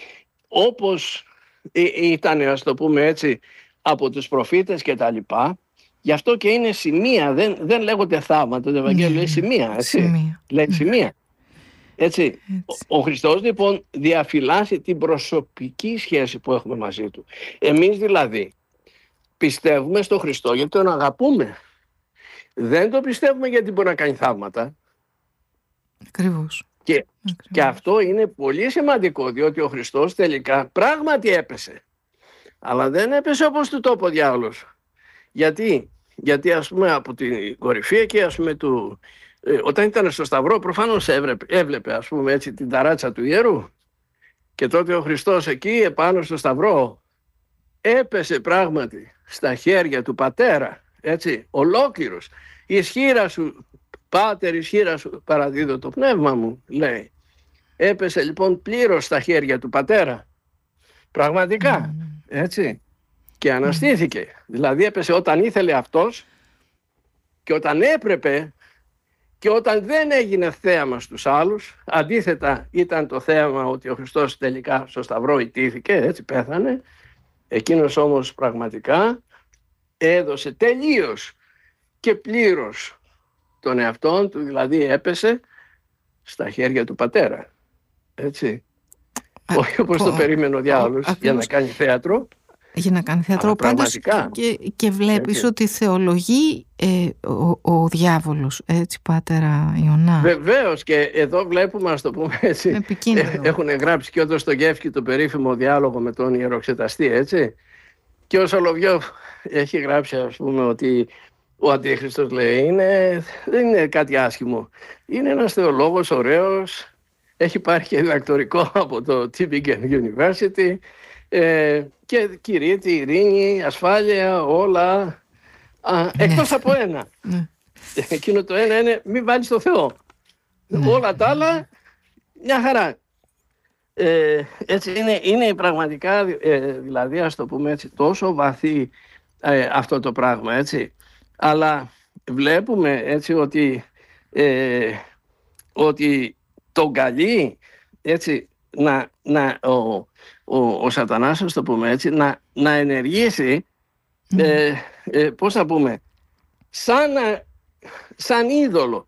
όπως ήταν, ας το πούμε έτσι, από τους προφήτες και τα λοιπά. Γι' αυτό και είναι σημεία, δεν λέγονται θαύματα, το Ευαγγέλιο λέει σημεία, έτσι. Λέει σημεία. Έτσι. Ο Χριστός λοιπόν διαφυλάσσει την προσωπική σχέση που έχουμε μαζί του. Εμείς δηλαδή πιστεύουμε στο Χριστό γιατί τον αγαπούμε. Δεν το πιστεύουμε γιατί μπορεί να κάνει θαύματα. Ακριβώς. Και αυτό είναι πολύ σημαντικό, διότι ο Χριστός τελικά πράγματι έπεσε. Αλλά δεν έπεσε όπως του το είπε ο διάολος. Γιατί ας πούμε από την κορυφή εκεί, ας πούμε, όταν ήταν στο Σταυρό προφανώς έβλεπε ας πούμε έτσι την ταράτσα του ιερού, και τότε ο Χριστός εκεί επάνω στο Σταυρό έπεσε πράγματι στα χέρια του Πατέρα, έτσι, ολόκληρος. Ισχύρα σου Πάτερ, ισχύρα σου παραδίδω το πνεύμα μου, λέει. Έπεσε λοιπόν πλήρως στα χέρια του Πατέρα, πραγματικά, έτσι, και αναστήθηκε. Δηλαδή έπεσε όταν ήθελε αυτός και όταν έπρεπε και όταν δεν έγινε θέαμα στους άλλους. Αντίθετα ήταν το θέαμα ότι ο Χριστός τελικά στο Σταυρό ηττήθηκε, έτσι, πέθανε. Εκείνος όμως πραγματικά έδωσε τελείως και πλήρως τον εαυτόν του, δηλαδή έπεσε στα χέρια του Πατέρα, έτσι. Όχι όπως το περίμενε ο διάολος για να κάνει θέατρο. Για να κάνει θέατρο, πάντως και βλέπεις έτσι, ότι θεολογεί ο διάβολος, έτσι, Πάτερα Ιωνά. Βεβαίως, και εδώ βλέπουμε, ας το πούμε έτσι, έχουν γράψει και ο Δοστογεύσκη το περίφημο διάλογο με τον ιεροξεταστή, έτσι, και ο Σολοβιόφ έχει γράψει, ας πούμε, ότι ο Αντίχριστος, λέει, δεν είναι κάτι άσχημο. Είναι ένας θεολόγος ωραίος, έχει πάρει και διδακτορικό από το Tübingen University, και κηρύττει ειρήνη, ασφάλεια, όλα, εκτός από ένα. Εκείνο το ένα είναι μη βάλεις το Θεό. Όλα τα άλλα μια χαρά. Έτσι είναι πραγματικά, δηλαδή, ας το πούμε έτσι, τόσο βαθύ αυτό το πράγμα, έτσι. Αλλά βλέπουμε, έτσι, ότι τον καλεί, έτσι, ο Σατανάς, ας το πούμε έτσι, να ενεργήσει, πώς θα πούμε, σαν είδωλο.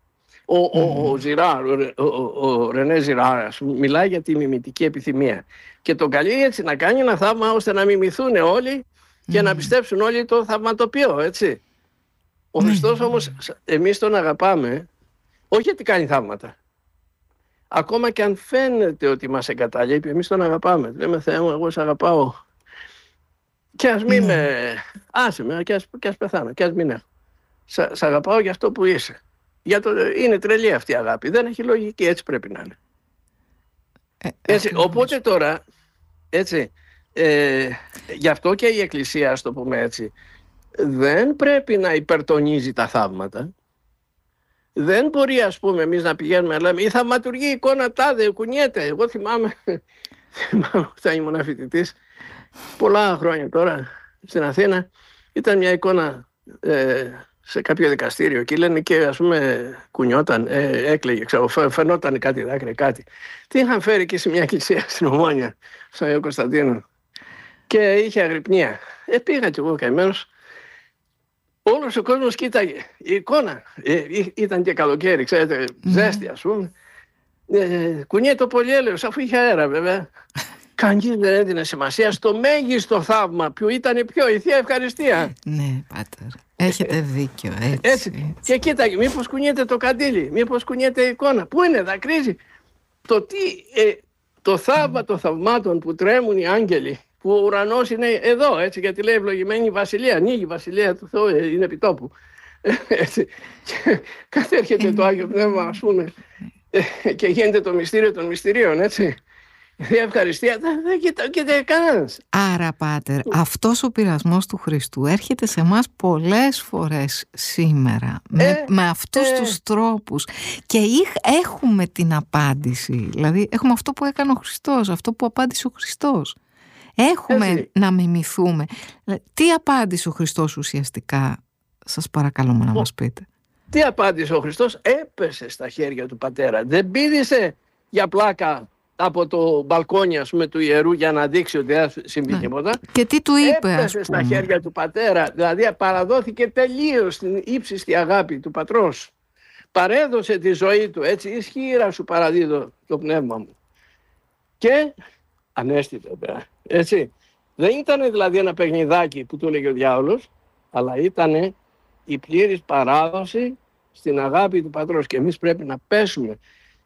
Ο Ρενέ Ζιράρ μιλάει για τη μιμητική επιθυμία και τον καλεί, έτσι, να κάνει ένα θαύμα ώστε να μιμηθούν όλοι και να πιστέψουν όλοι το θαυματοποιό, έτσι. Ο Χριστός όμως, εμείς τον αγαπάμε όχι γιατί κάνει θαύματα. Ακόμα και αν φαίνεται ότι μας εγκαταλείπει, εμείς τον αγαπάμε. Λέμε, Θεέ μου, εγώ σε αγαπάω. Και ας μην άσε με, και ας πεθάνω, και ας μην έχω. Σ' αγαπάω για αυτό που είσαι. Είναι τρελή αυτή η αγάπη. Δεν έχει λογική, έτσι πρέπει να είναι. Έτσι, οπότε τώρα, έτσι, γι' αυτό και η Εκκλησία, ας το πούμε έτσι, δεν πρέπει να υπερτονίζει τα θαύματα. Δεν μπορεί, ας πούμε, εμείς να πηγαίνουμε να λέμε η θαυματουργή εικόνα τάδε κουνιέται. Εγώ θυμάμαι όταν ήμουν φοιτητής πολλά χρόνια τώρα στην Αθήνα, ήταν μια εικόνα σε κάποιο δικαστήριο και λένε και, ας πούμε, κουνιόταν, έκλαιγε, φαινόταν κάτι δάκρυ, κάτι. Τι είχαν φέρει και σε μια εκκλησία στην Ομόνια, στον Αγίο Κωνσταντίνο, και είχε αγρυπνία. Πήγα κι εγώ καημένος. Όλος ο κόσμος κοίταγε. Η εικόνα ήταν και καλοκαίρι, ξέρετε, ζέστη, ας πούμε. Κουνιέται το πολυέλαιος, αφού είχε αέρα, βέβαια. Κανείς δεν έδινε σημασία στο μέγιστο θαύμα, που ήταν η Θεία Ευχαριστία. Ναι, Πάτερ, έχετε δίκιο, έτσι. Και κοίταγε, μήπως κουνιέται το καντήλι, μήπως κουνιέται η εικόνα. Πού είναι, δακρύζει. Το θαύμα των θαυμάτων που τρέμουν οι άγγελοι, που ο ουρανός είναι εδώ, έτσι, γιατί λέει ευλογημένη η βασιλεία, ανοίγει η βασιλεία του Θεού, είναι επιτόπου. Έτσι. Και κατέρχεται το Άγιο Πνεύμα, ας πούμε, και γίνεται το μυστήριο των μυστηρίων, έτσι. Η ευχαριστία δεν κοιτάει κανένας. Άρα, Πάτερ, αυτός ο πειρασμός του Χριστού έρχεται σε εμάς πολλές φορές σήμερα με αυτούς τους τρόπους και έχουμε την απάντηση. Δηλαδή έχουμε αυτό που έκανε ο Χριστός, αυτό που απάντησε ο Χριστός. Έχουμε να μιμηθούμε. Τι απάντησε ο Χριστός ουσιαστικά, σας παρακαλούμε να μας πείτε. Τι απάντησε ο Χριστός? Έπεσε στα χέρια του Πατέρα. Δεν πήδησε για πλάκα από το μπαλκόνι, ας πούμε, του ιερού για να δείξει ότι δεν συμβεί τίποτα. Και τι του είπε? Έπεσε στα χέρια του Πατέρα. Δηλαδή παραδόθηκε τελείως στην ύψιστη αγάπη του Πατρός. Παρέδωσε τη ζωή του. Έτσι, ισχύρα σου παραδίδω το πνεύμα μου. Και ανέστη βέβαια. Έτσι. Δεν ήταν δηλαδή ένα παιχνιδάκι που του έλεγε ο διάολος, αλλά ήταν η πλήρης παράδοση στην αγάπη του Πατρός. Και εμείς πρέπει να πέσουμε,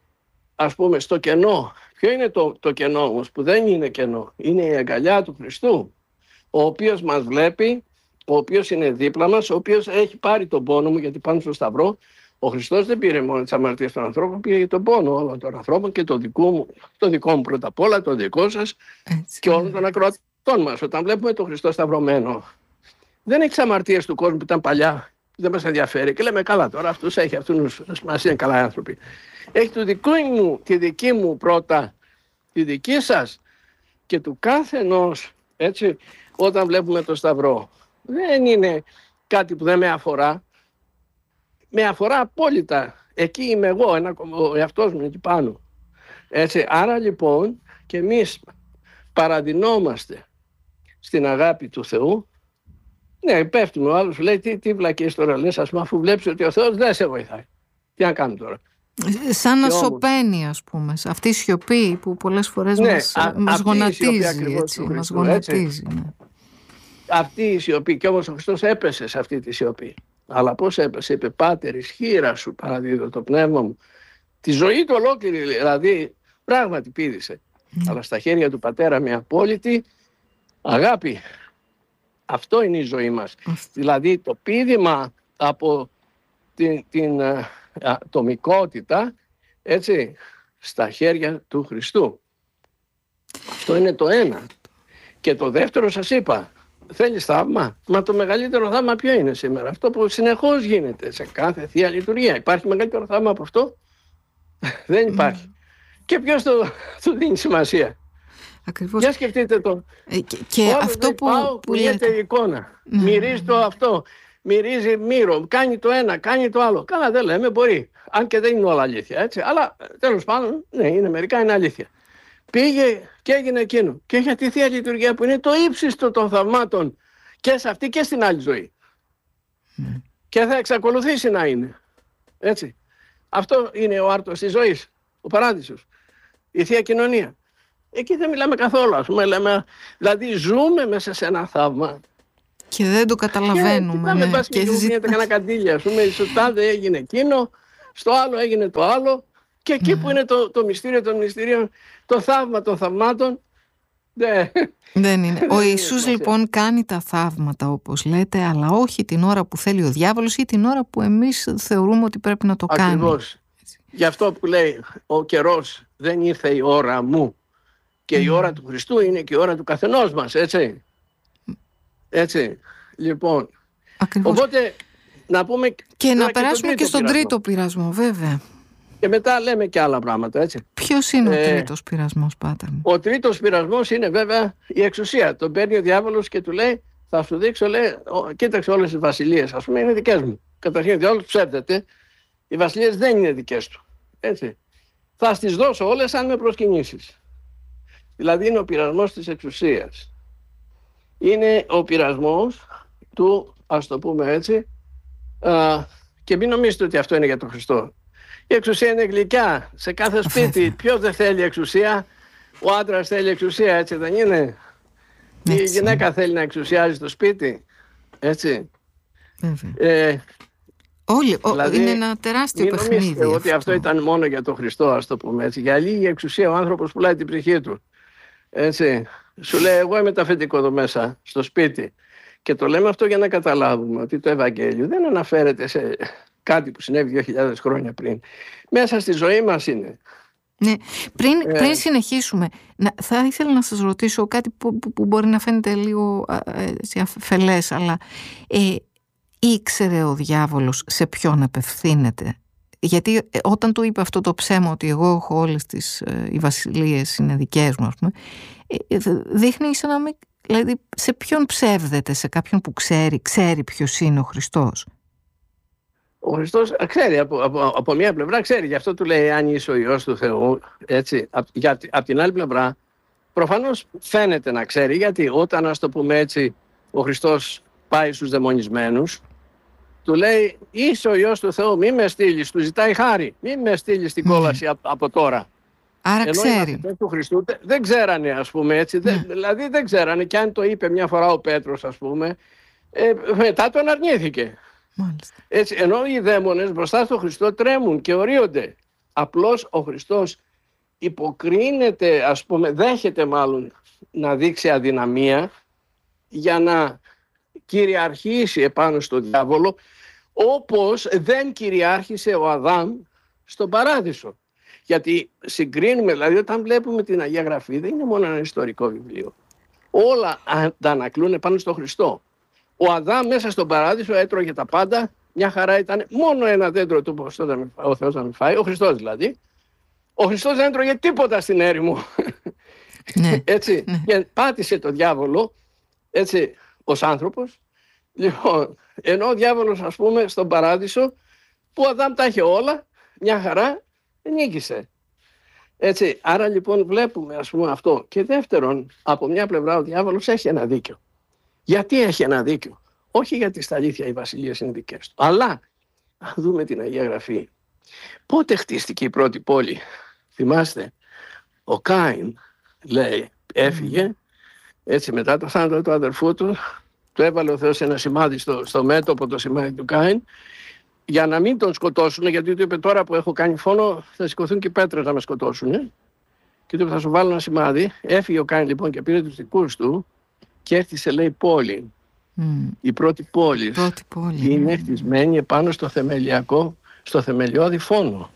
ας πούμε, στο κενό. Ποιο είναι το κενό όμως? Που δεν είναι κενό. Είναι η αγκαλιά του Χριστού, ο οποίος μας βλέπει, ο οποίος είναι δίπλα μας, ο οποίος έχει πάρει τον πόνο μου, γιατί πάνω στο Σταυρό ο Χριστός δεν πήρε μόνο τις αμαρτίες των ανθρώπων, πήρε τον πόνο όλων των ανθρώπων και το δικό μου πρώτα απ' όλα, το δικό σας και όλων των ακροατών μας. Όταν βλέπουμε τον Χριστό σταυρωμένο, δεν έχει τις αμαρτίες του κόσμου που ήταν παλιά, που δεν μας ενδιαφέρει και λέμε καλά τώρα αυτούς έχει, αυτούς μας είναι καλά άνθρωποι. Έχει τη δική μου πρώτα, τη δική σας και του κάθε ενός, έτσι, όταν βλέπουμε το Σταυρό. Δεν είναι κάτι που δεν με αφορά. Με αφορά απόλυτα. Εκεί είμαι εγώ, ο εαυτός μου εκεί πάνω. Έτσι, άρα λοιπόν και εμείς παραδεινόμαστε στην αγάπη του Θεού. Ναι, πέφτουμε, ο άλλος λέει τι βλακίες τώρα λες, ας πούμε, αφού βλέπεις ότι ο Θεός δεν σε βοηθάει. Τι να κάνουμε τώρα? Σαν να σωπαίνει, ας πούμε, αυτή η σιωπή που πολλές φορές μας γονατίζει. Μας γονατίζει. Ναι. Αυτή η σιωπή, και όμως ο Χριστός έπεσε σε αυτή τη σιωπή. Αλλά πώς έπεσε? Είπε, Πάτερ, ισχύρα σου παραδίδω το πνεύμα μου. Τη ζωή του ολόκληρη, δηλαδή, πράγματι πήδησε. Αλλά στα χέρια του Πατέρα με απόλυτη αγάπη. Αυτό είναι η ζωή μας. Δηλαδή το πήδημα από την ατομικότητα, έτσι, στα χέρια του Χριστού. Αυτό είναι το ένα. Και το δεύτερο, σας είπα, θέλεις θαύμα? Μα το μεγαλύτερο θαύμα ποιο είναι σήμερα? Αυτό που συνεχώς γίνεται σε κάθε Θεία Λειτουργία. Υπάρχει μεγαλύτερο θαύμα από αυτό? Δεν υπάρχει. Και ποιος του δίνει σημασία? Ακριβώς. Για σκεφτείτε το. Και αυτό που λέτε η εικόνα. Μυρίζει το αυτό. Μυρίζει μύρο. Κάνει το ένα, κάνει το άλλο. Καλά, δεν λέμε, μπορεί. Αν και δεν είναι όλα αλήθεια. Έτσι. Αλλά τέλος πάντων, ναι, είναι μερικά, είναι αλήθεια. Πήγε και έγινε εκείνο. Και έχει τη Θεία Λειτουργία που είναι το ύψιστο των θαυμάτων και σε αυτή και στην άλλη ζωή. Και θα εξακολουθήσει να είναι. Έτσι. Αυτό είναι ο άρτος της ζωής. Ο παράδεισος. Η Θεία Κοινωνία. Εκεί δεν μιλάμε καθόλου, ας πούμε, λέμε, δηλαδή ζούμε μέσα σε ένα θαύμα. Και δεν το καταλαβαίνουμε. Και γίνεται κανένα καντήλια, ας πούμε, στο τάδε έγινε εκείνο, στο άλλο έγινε το άλλο, και εκεί που είναι το μυστήριο των μυστηρίων, το θαύμα των θαυμάτων, δεν είναι. Ο Ιησούς λοιπόν κάνει τα θαύματα, όπως λέτε, αλλά όχι την ώρα που θέλει ο διάβολος ή την ώρα που εμείς θεωρούμε ότι πρέπει να το κάνει. Ακριβώς. Γι' αυτό που λέει, ο καιρός δεν ήρθε η ώρα μου. Και η ώρα του Χριστού είναι και η ώρα του καθενός μας, έτσι. Έτσι, λοιπόν. Ακριβώς. Οπότε, να πούμε... Και να περάσουμε και στον τρίτο πειρασμό, βέβαια. Και μετά λέμε και άλλα πράγματα, έτσι. Ποιος είναι ο τρίτος πειρασμός, Πάτερ μου? Ο τρίτος πειρασμός είναι βέβαια η εξουσία. Τον παίρνει ο διάβολος και του λέει, θα σου δείξω, λέει, κοίταξε όλες τις βασιλείες, ας πούμε, είναι δικές μου. Καταρχήν ο διάβολος ψεύδεται, οι βασιλείες δεν είναι δικές του, έτσι. Θα στις δώσω όλες αν με προσκυνήσεις. Δηλαδή είναι ο πειρασμός της εξουσίας. Είναι ο πειρασμός του, ας το πούμε έτσι, και μην νομίζετε ότι αυτό είναι για τον Χριστό. Η εξουσία είναι γλυκιά. Σε κάθε σπίτι, ποιος δεν θέλει εξουσία? Ο άντρας θέλει εξουσία, έτσι δεν είναι? Έτσι. Η γυναίκα θέλει να εξουσιάζει το σπίτι, έτσι. Όλοι, δηλαδή, είναι ένα τεράστιο παιχνίδι. Μην νομίζετε ότι αυτό ήταν μόνο για τον Χριστό, ας το πούμε έτσι. Για λίγη εξουσία ο άνθρωπος πουλάει την ψυχή του. Έτσι. Σου λέει, εγώ είμαι ταφετικό εδώ μέσα, στο σπίτι. Και το λέμε αυτό για να καταλάβουμε ότι το Ευαγγέλιο δεν αναφέρεται σε κάτι που συνέβη 2.000 χρόνια πριν. Μέσα στη ζωή μας είναι. Ναι. Πριν συνεχίσουμε, θα ήθελα να σας ρωτήσω κάτι που μπορεί να φαίνεται λίγο αφελές, αλλά ήξερε ο διάβολος σε ποιον απευθύνεται? Γιατί όταν του είπε αυτό το ψέμα ότι εγώ έχω όλες οι βασιλείες είναι δικές μου, ας πούμε, δείχνει σαν να μην... Δηλαδή σε ποιον ψεύδεται? Σε κάποιον που ξέρει ποιος είναι ο Χριστός? Ο Χριστός ξέρει, από μία πλευρά ξέρει, γι' αυτό του λέει αν είσαι ο Υιός του Θεού, έτσι. Από την άλλη πλευρά προφανώς φαίνεται να ξέρει, γιατί όταν, ας το πούμε έτσι, ο Χριστός πάει στους δαιμονισμένους, του λέει είσαι ο Υιός του Θεού, μη με στείλεις, του ζητάει χάρη, μη με στείλεις στην κόλαση από τώρα. Άρα ενώ ξέρει. Οι μαθητές του Χριστού δεν ξέρανε, ας πούμε έτσι, δηλαδή δεν ξέρανε, και αν το είπε μια φορά ο Πέτρος, ας πούμε, μετά τον αρνήθηκε. Μάλιστα. Έτσι, ενώ οι δαίμονες μπροστά στον Χριστό τρέμουν και ορίονται. Απλώς ο Χριστός υποκρίνεται, ας πούμε, δέχεται μάλλον να δείξει αδυναμία για να κυριαρχήσει επάνω στον διάβολο, όπως δεν κυριάρχησε ο Αδάμ στον Παράδεισο. Γιατί συγκρίνουμε, δηλαδή όταν βλέπουμε την Αγία Γραφή, δεν είναι μόνο ένα ιστορικό βιβλίο. Όλα αντανακλούν πάνω στον Χριστό. Ο Αδάμ μέσα στον Παράδεισο έτρωγε τα πάντα, μια χαρά ήταν, μόνο ένα δέντρο του ο Θεός να μην φάει, ο Χριστός δηλαδή. Ο Χριστός δεν έτρωγε τίποτα στην έρημο. Ναι, έτσι, ναι. Και πάτησε το διάβολο, έτσι, ως άνθρωπος. Λοιπόν, ενώ ο διάβολος, ας πούμε, στον Παράδεισο, που ο Αδάμ τα είχε όλα, μια χαρά, νίκησε. Έτσι, άρα λοιπόν βλέπουμε, ας πούμε, αυτό. Και δεύτερον, από μια πλευρά ο διάβολος έχει ένα δίκιο. Γιατί έχει ένα δίκιο? Όχι γιατί στα αλήθεια οι βασιλείες είναι δικές του, αλλά αν δούμε την Αγία Γραφή, πότε χτίστηκε η πρώτη πόλη? Θυμάστε, ο Κάιν, λέει, έφυγε, έτσι, μετά το θάνατο του αδερφού του, του έβαλε ο Θεός ένα σημάδι στο μέτωπο, το σημάδι του Κάιν, για να μην τον σκοτώσουν, γιατί του είπε τώρα που έχω κάνει φόνο θα σηκωθούν και οι πέτρες να με σκοτώσουν. Και του είπε θα σου βάλω ένα σημάδι. Έφυγε ο Κάιν λοιπόν και πήρε τους δικούς του και έρθισε, λέει, πόλη. Η πρώτη πόλη είναι χτισμένη επάνω στο θεμελιώδη φόνο.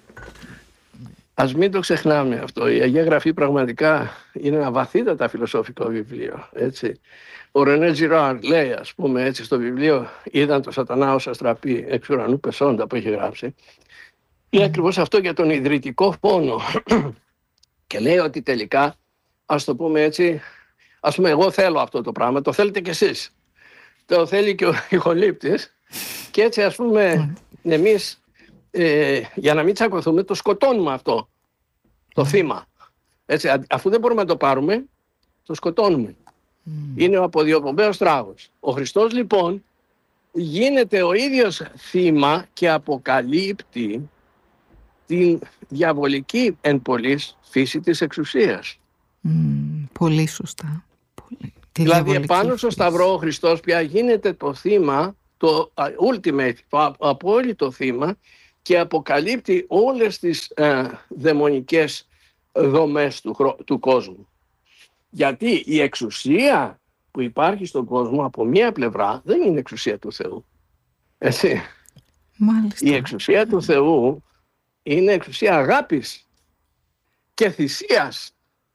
Ας μην το ξεχνάμε αυτό. Η Αγία Γραφή πραγματικά είναι ένα βαθύτατα φιλοσοφικό βιβλίο. Έτσι. Ο Ρενέ Τζιράρ λέει, ας πούμε, έτσι, στο βιβλίο «Είδαν το σατανά ως αστραπή εξ ουρανού πεσόντα» που έχει γράψει. Είναι ακριβώς αυτό για τον ιδρυτικό φόνο. Και λέει ότι τελικά, ας το πούμε έτσι, ας πούμε εγώ θέλω αυτό το πράγμα, το θέλετε κι εσείς. Το θέλει και ο ηχολήπτης. Και έτσι, ας πούμε, εμείς για να μην τσακωθούμε το σκοτώνουμε αυτό το θύμα. Έτσι, αφού δεν μπορούμε να το πάρουμε, το σκοτώνουμε. Είναι ο αποδιοπομπαίος τράγος. Ο Χριστός λοιπόν γίνεται ο ίδιος θύμα και αποκαλύπτει την διαβολική εν πολλής φύση της εξουσίας. Πολύ σωστά. Δηλαδή επάνω στο Σταυρό ο Χριστός πια γίνεται το θύμα, το ultimate, το απόλυτο θύμα, και αποκαλύπτει όλες τις δαιμονικές δομές του κόσμου. Γιατί η εξουσία που υπάρχει στον κόσμο από μία πλευρά δεν είναι εξουσία του Θεού. Έτσι. Μάλιστα. Η εξουσία του Θεού είναι εξουσία αγάπης και θυσίας.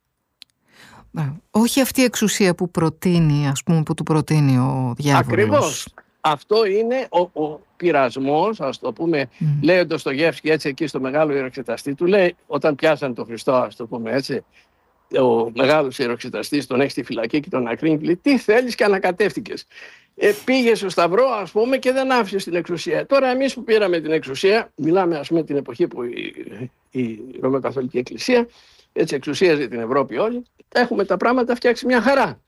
Όχι αυτή η εξουσία που προτείνει, ας πούμε, που του προτείνει ο διάβολος. Ακριβώς. Αυτό είναι ο πειρασμός, ας το πούμε, λέει ο Ντοστογεύσκι έτσι εκεί στο Μεγάλο Ιεροξεταστή του, λέει όταν πιάσαν τον Χριστό, ας το πούμε έτσι, ο μεγάλος ιεροξεταστής τον έχει στη φυλακή και τον ακρίνει, λέει τι θέλεις και ανακατεύτηκες. Πήγες στο Σταυρό, ας πούμε, και δεν άφησες την εξουσία. Τώρα εμείς που πήραμε την εξουσία, μιλάμε ας πούμε την εποχή που η Ρωμαιοκαθολική Εκκλησία έτσι εξουσίαζε την Ευρώπη όλη, έχουμε τα πράγματα φτιάξει μια χαρά.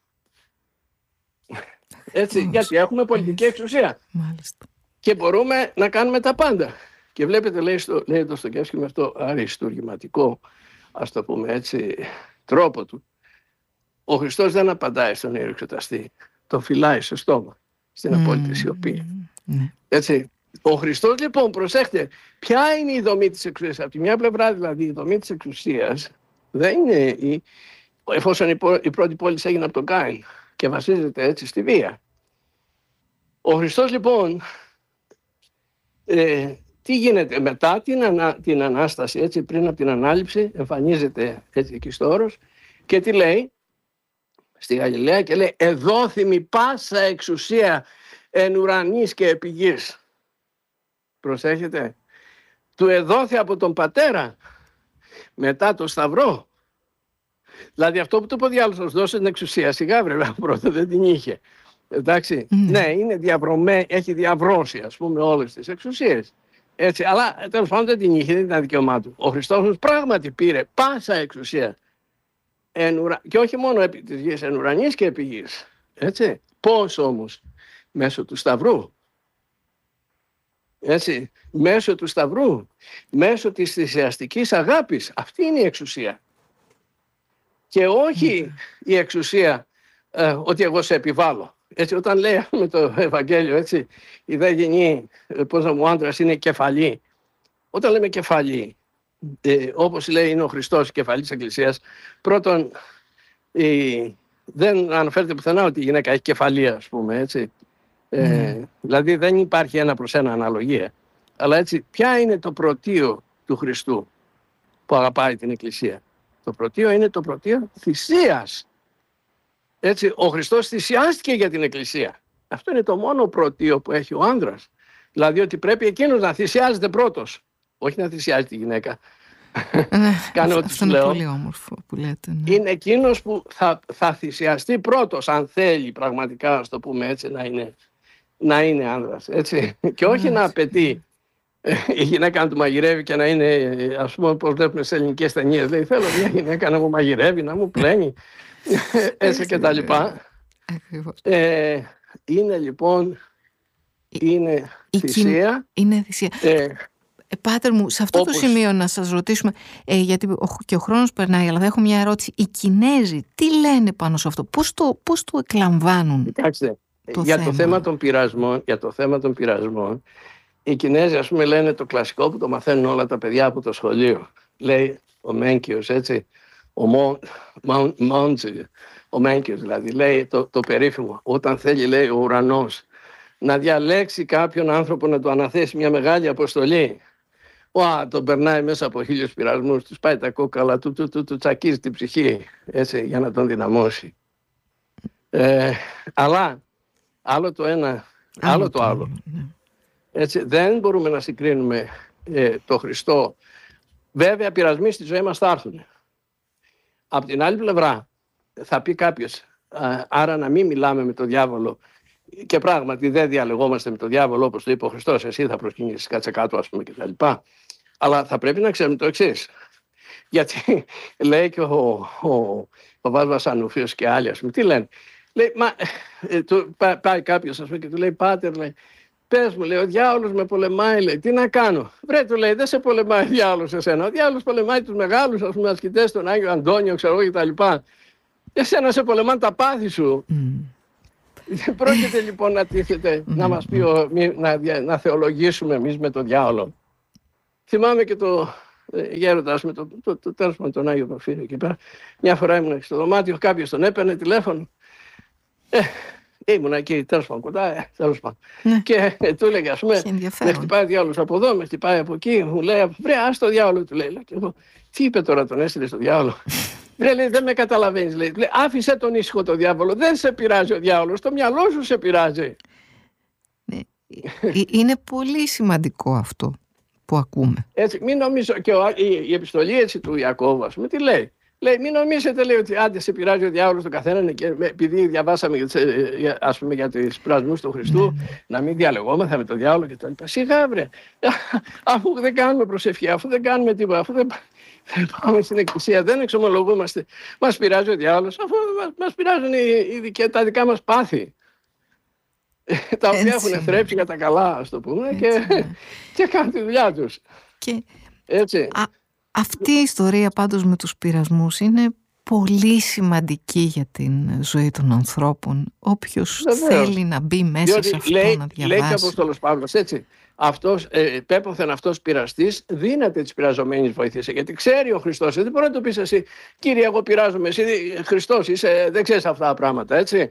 Έτσι, γιατί έχουμε πολιτική εξουσία. Μάλιστα. Και μπορούμε να κάνουμε τα πάντα. Και βλέπετε, λέει το Ντοστογεύσκι με αυτό αριστουργηματικό, ας το πούμε έτσι, τρόπο του. Ο Χριστός δεν απαντάει στον ιεροξεταστή. Τον φυλάει στο στόμα, στην απόλυτη σιωπή. Έτσι. Ο Χριστός λοιπόν, προσέχτε, ποια είναι η δομή της εξουσίας? Από τη μια πλευρά δηλαδή η δομή της εξουσίας δεν είναι εφόσον η πρώτη πόλη έγινε από τον Κάιν και βασίζεται έτσι στη βία. Ο Χριστός λοιπόν τι γίνεται μετά την Ανάσταση, έτσι, πριν από την Ανάληψη, εμφανίζεται έτσι εκεί στο όρος και τι λέει στη Γαλιλαία, και λέει «Εδόθημη πάσα εξουσία εν ουρανής και επί γης». Προσέχετε, του εδόθη από τον Πατέρα μετά το Σταυρό. Δηλαδή αυτό που του είπε ο διάολος, θα σου δώσει την εξουσία, σιγά βρε, πρώτα δεν την είχε. Εντάξει, ναι, είναι έχει διαβρώσει, ας πούμε, όλες τις εξουσίες. Έτσι, αλλά τέλος πάντων δεν την είχε, δεν ήταν δικαίωμά του. Ο Χριστός πράγματι πήρε πάσα εξουσία και όχι μόνο επί της γης, εν ουρανής και επί γης. Έτσι, πώς όμως? Μέσω του Σταυρού. Έτσι, μέσω του Σταυρού, μέσω της θυσιαστικής αγάπης. Αυτή είναι η εξουσία. Και όχι η εξουσία ότι εγώ σε επιβάλλω. Έτσι, όταν λέει με το Ευαγγέλιο, έτσι, η δε γενή, πώς να μου, άντρας είναι κεφαλή. Όταν λέμε κεφαλή, όπως λέει είναι ο Χριστός κεφαλής της Εκκλησίας, πρώτον δεν αναφέρεται πουθενά ότι η γυναίκα έχει κεφαλή, ας πούμε, έτσι. Δηλαδή δεν υπάρχει 1 προς 1 αναλογία. Αλλά έτσι, ποια είναι το πρωτείο του Χριστού που αγαπάει την Εκκλησία? Το πρωτείο είναι το πρωτείο θυσίας. Έτσι, ο Χριστός θυσιάστηκε για την Εκκλησία. Αυτό είναι το μόνο πρωτείο που έχει ο άνδρας. Δηλαδή ότι πρέπει εκείνος να θυσιάζεται πρώτος. Όχι να θυσιάζει τη γυναίκα. Κάνε ό,τι σου λέω. Αυτό είναι πολύ όμορφο που λέτε. Ναι. Είναι εκείνος που θα θυσιαστεί πρώτος, αν θέλει πραγματικά, ας το πούμε έτσι, να είναι άνδρας. Έτσι. Και όχι να απαιτεί η γυναίκα να του μαγειρεύει και να είναι, ας πούμε, όπως βλέπουμε σε ελληνικές ταινίες. Λέει, θέλω μια γυναίκα να μου μαγειρεύει, να μου πλένει, έτσι και τα λοιπά. Είναι λοιπόν, είναι θυσία. Είναι θυσία. Πάτερ μου, σε αυτό το σημείο να σας ρωτήσουμε, γιατί και ο χρόνος περνάει, αλλά θα έχω μια ερώτηση. Οι Κινέζοι τι λένε πάνω σε αυτό? Πώς το εκλαμβάνουν? Κοιτάξτε, για το θέμα των πειρασμών, οι Κινέζοι, ας πούμε, λένε το κλασικό που το μαθαίνουν όλα τα παιδιά από το σχολείο. Λέει ο Μέγκιος, έτσι, ο Μέγκιος δηλαδή, λέει το περίφημο, όταν θέλει, λέει, ο ουρανός να διαλέξει κάποιον άνθρωπο να του αναθέσει μια μεγάλη αποστολή, τον περνάει μέσα από 1000 πειρασμούς, τους πάει τα κόκαλα, του τσακίζει την ψυχή, έτσι, για να τον δυναμώσει. Αλλά άλλο το ένα, άλλο το άλλο. Έτσι, δεν μπορούμε να συγκρίνουμε το Χριστό. Βέβαια, πειρασμοί στη ζωή μας θα έρθουν. Απ' την άλλη πλευρά, θα πει κάποιος, άρα να μην μιλάμε με τον διάβολο. Και πράγματι δεν διαλεγόμαστε με τον διάβολο, όπως το είπε ο Χριστός. Εσύ θα προσκυνήσεις, κάτσε κάτω, ας πούμε, κτλ. Αλλά θα πρέπει να ξέρουμε το εξής. Γιατί λέει και ο Παπάς Βασανούφιος και άλλοι, ας πούμε, τι λένε? Λέει, πάει κάποιος, ας πούμε, και του λέει, πάτερ, λέει, πες μου, λέει, ο διάολος με πολεμάει, λέει, τι να κάνω? Βρε, του λέει, δεν σε πολεμάει ο διάολος εσένα. Ο διάολος πολεμάει τους μεγάλους, ας πούμε, ασκητές, τον Άγιο Αντώνιο, ξέρω εγώ, κτλ. Εσένα σε πολεμάνε τα πάθη σου. Δεν πρόκειται λοιπόν να τίθεται να μας πει να θεολογήσουμε εμείς με τον διάολο. Θυμάμαι και το γέροντα, ας πούμε, τέλος πάντων, τον Άγιο Πορφύριο εκεί πέρα. Μια φορά ήμουν στο δωμάτιο, κάποιος τον έπαιρνε τηλέφωνο. Ήμουν εκεί, τέλος πάντων, κοντά, τέλος πάντων. Και του έλεγε, ας πούμε, με χτυπάει ο διάολος από εδώ, με χτυπάει από εκεί. Μου λέει, βρε, ας το διάολο, του λέει. Και εγώ, τι είπε τώρα, τον έστειλε στο διάολο? Λέει, δεν με καταλαβαίνεις, λέει. Άφησε τον ήσυχο το διάβολο, δεν σε πειράζει ο διάολος, το μυαλό σου σε πειράζει. Ναι. Είναι πολύ σημαντικό αυτό που ακούμε. Έτσι, μην νομίζω, και η επιστολή έτσι του Ιακώβου, ας πούμε, τι λέει? Λέει, μην νομίζετε, λέει, ότι άντε σε πειράζει ο διάολος τον καθέναν, και επειδή διαβάσαμε, ας πούμε, για τις πειρασμούς του Χριστού, να μην διαλεγόμεθα με τον διάολο και τα λοιπά. Σιγά, βρε, αφού δεν κάνουμε προσευχή, αφού δεν κάνουμε τίποτα, αφού δεν πάμε στην εκκλησία, δεν εξομολογούμαστε, μας πειράζει ο διάολος, αφού μας πειράζουν τα δικά μας πάθη, τα οποία έχουν θρέψει για τα καλά, ας το πούμε, και κάνουν τη δουλειά τους. Έτσι. Αυτή η ιστορία πάντως με τους πειρασμούς είναι πολύ σημαντική για την ζωή των ανθρώπων. Όποιος θέλει να μπει μέσα σε αυτό, να διαβάσει. Λέει και ο Απόστολος Παύλος, έτσι. Πέπωθεν αυτός πειραστής, δύναται της πειραζομένης βοήθησε. Γιατί ξέρει ο Χριστός, δεν μπορεί να το πεις εσύ, Κύριε, εγώ πειράζομαι, εσύ Χριστός είσαι, δεν ξέρεις αυτά τα πράγματα, έτσι.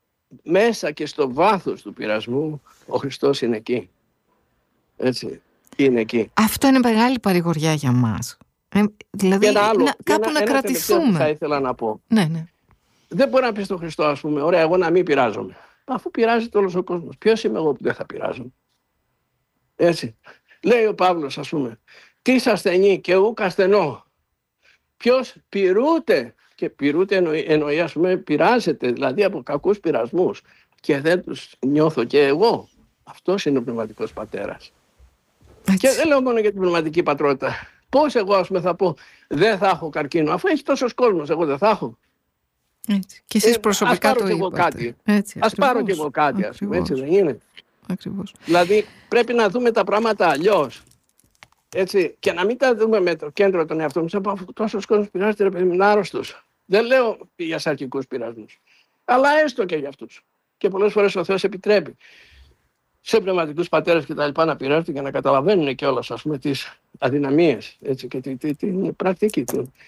Μέσα και στο βάθος του πειρασμού, ο Χριστός είναι εκεί. Έτσι. είναι εκεί. Αυτό είναι μεγάλη παρηγοριά για μας. Δηλαδή κάπου να κρατηθούμε. Θα ήθελα να πω. Ναι. Δεν μπορεί να πει στον Χριστό, ας πούμε, ωραία, εγώ να μην πειράζομαι. Αφού πειράζεται όλος ο κόσμος. Ποιος είμαι εγώ που δεν θα πειράζομαι? Έτσι. Λέει ο Παύλος, ας πούμε, τι ασθενή και ούκ ασθενό. Ποιος πειρούται, και πειρούται εννοεί, ας πούμε, πειράζεται, δηλαδή από κακούς πειρασμούς, και δεν τους νιώθω και εγώ. Αυτός είναι ο πνευματικός πατέρας. Έτσι. Και δεν λέω μόνο για την πνευματική πατρότητα. Πώς εγώ, ας πούμε, θα πω δεν θα έχω καρκίνο, αφού έχει τόσος κόσμος, εγώ δεν θα έχω? Έτσι. Και εσείς προσωπικά το είπατε. Ας πάρω και εγώ κάτι, ας πούμε, έτσι δεν είναι? Ακριβώς. Δηλαδή πρέπει να δούμε τα πράγματα αλλιώς. Έτσι, και να μην τα δούμε με το κέντρο των εαυτών μας. Αφού τόσος κόσμος πειράζεται, ρε παιδί μου, είναι άρρωστος. Δεν λέω για σαρκικούς πειρασμούς, αλλά έστω και για αυτούς. Και πολλές φορές ο Θεός επιτρέπει σε πνευματικούς πατέρες και τα λοιπά να πειράζονται και να καταλαβαίνουν κιόλας, ας πούμε, τις αδυναμίες, έτσι, και την πρακτική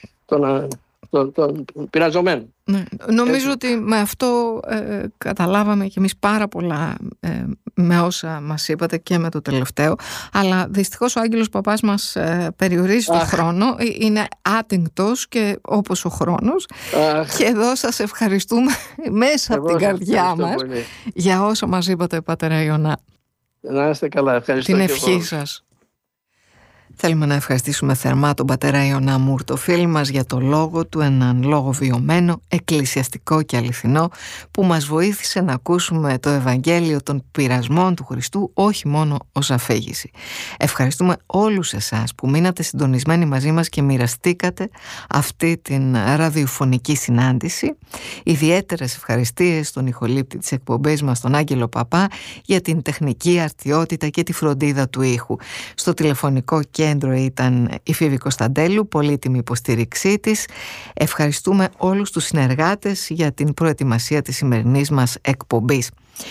των πειραζομένων. Ναι. Νομίζω ότι με αυτό καταλάβαμε κι εμείς πάρα πολλά με όσα μας είπατε και με το τελευταίο, αλλά δυστυχώς ο Άγγελος Παπάς μας περιορίζει το χρόνο, είναι άτεγκτος και όπως ο χρόνος, και εδώ σας ευχαριστούμε μέσα από την καρδιά μας πολύ για όσα μας είπατε, πατέρα Ιωνά. Να είστε καλά, ευχαριστώ. Την ευχή σας. Θέλουμε να ευχαριστήσουμε θερμά τον πατέρα Ιωνά Μούρτο, φίλοι μας, για το λόγο του, έναν λόγο βιωμένο, εκκλησιαστικό και αληθινό, που μας βοήθησε να ακούσουμε το Ευαγγέλιο των πειρασμών του Χριστού, όχι μόνο ως αφήγηση. Ευχαριστούμε όλους εσάς που μείνατε συντονισμένοι μαζί μας και μοιραστήκατε αυτή την ραδιοφωνική συνάντηση. Ιδιαίτερες ευχαριστίες στον ηχολήπτη της εκπομπής μας, τον Άγγελο Παπά, για την τεχνική αρτιότητα και τη φροντίδα του ήχου. Στο τηλεφωνικό κέντρο ήταν η Φίβη Κωνσταντέλου, πολύτιμη υποστήριξή της. Ευχαριστούμε όλους τους συνεργάτες για την προετοιμασία της σημερινής μας εκπομπής.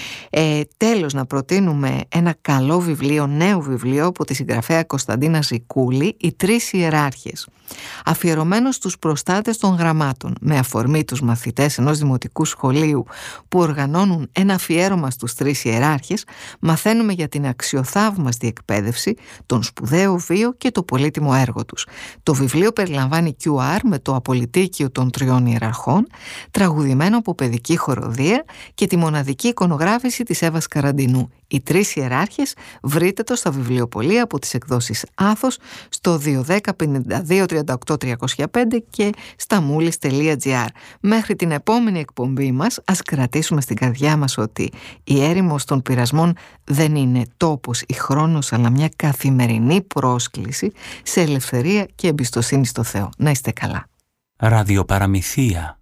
Τέλος, να προτείνουμε ένα καλό βιβλίο, νέο βιβλίο από τη συγγραφέα Κωνσταντίνα Ζικούλη, «Οι Τρεις Ιεράρχες», αφιερωμένο στους προστάτες των γραμμάτων, με αφορμή τους μαθητές ενός δημοτικού σχολείου που οργανώνουν ένα αφιέρωμα στους τρεις ιεράρχες. Μαθαίνουμε για την αξιοθαύμαστη εκπαίδευση, τον σπουδαίο βίο και το πολύτιμο έργο τους. Το βιβλίο περιλαμβάνει QR με το απολυτίκιο των τριών ιεραρχών, τραγουδημένο από παιδική χοροδία, και τη μοναδική εικονογράφηση της Εύας Καραντινού. «Οι Τρεις Ιεράρχες», βρείτε το στα βιβλιοπωλεία από τις εκδόσεις Άθος, στο 210 52 38 305 και στα moulis.gr. Μέχρι την επόμενη εκπομπή μας, ας κρατήσουμε στην καρδιά μας ότι η έρημος των πειρασμών δεν είναι τόπος ή χρόνος, αλλά μια καθημερινή πρόσκληση σε ελευθερία και εμπιστοσύνη στο Θεό. Να είστε καλά. Ραδιοπαραμυθία.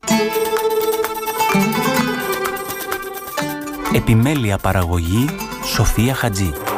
Επιμέλεια παραγωγή Σοφία Χατζή.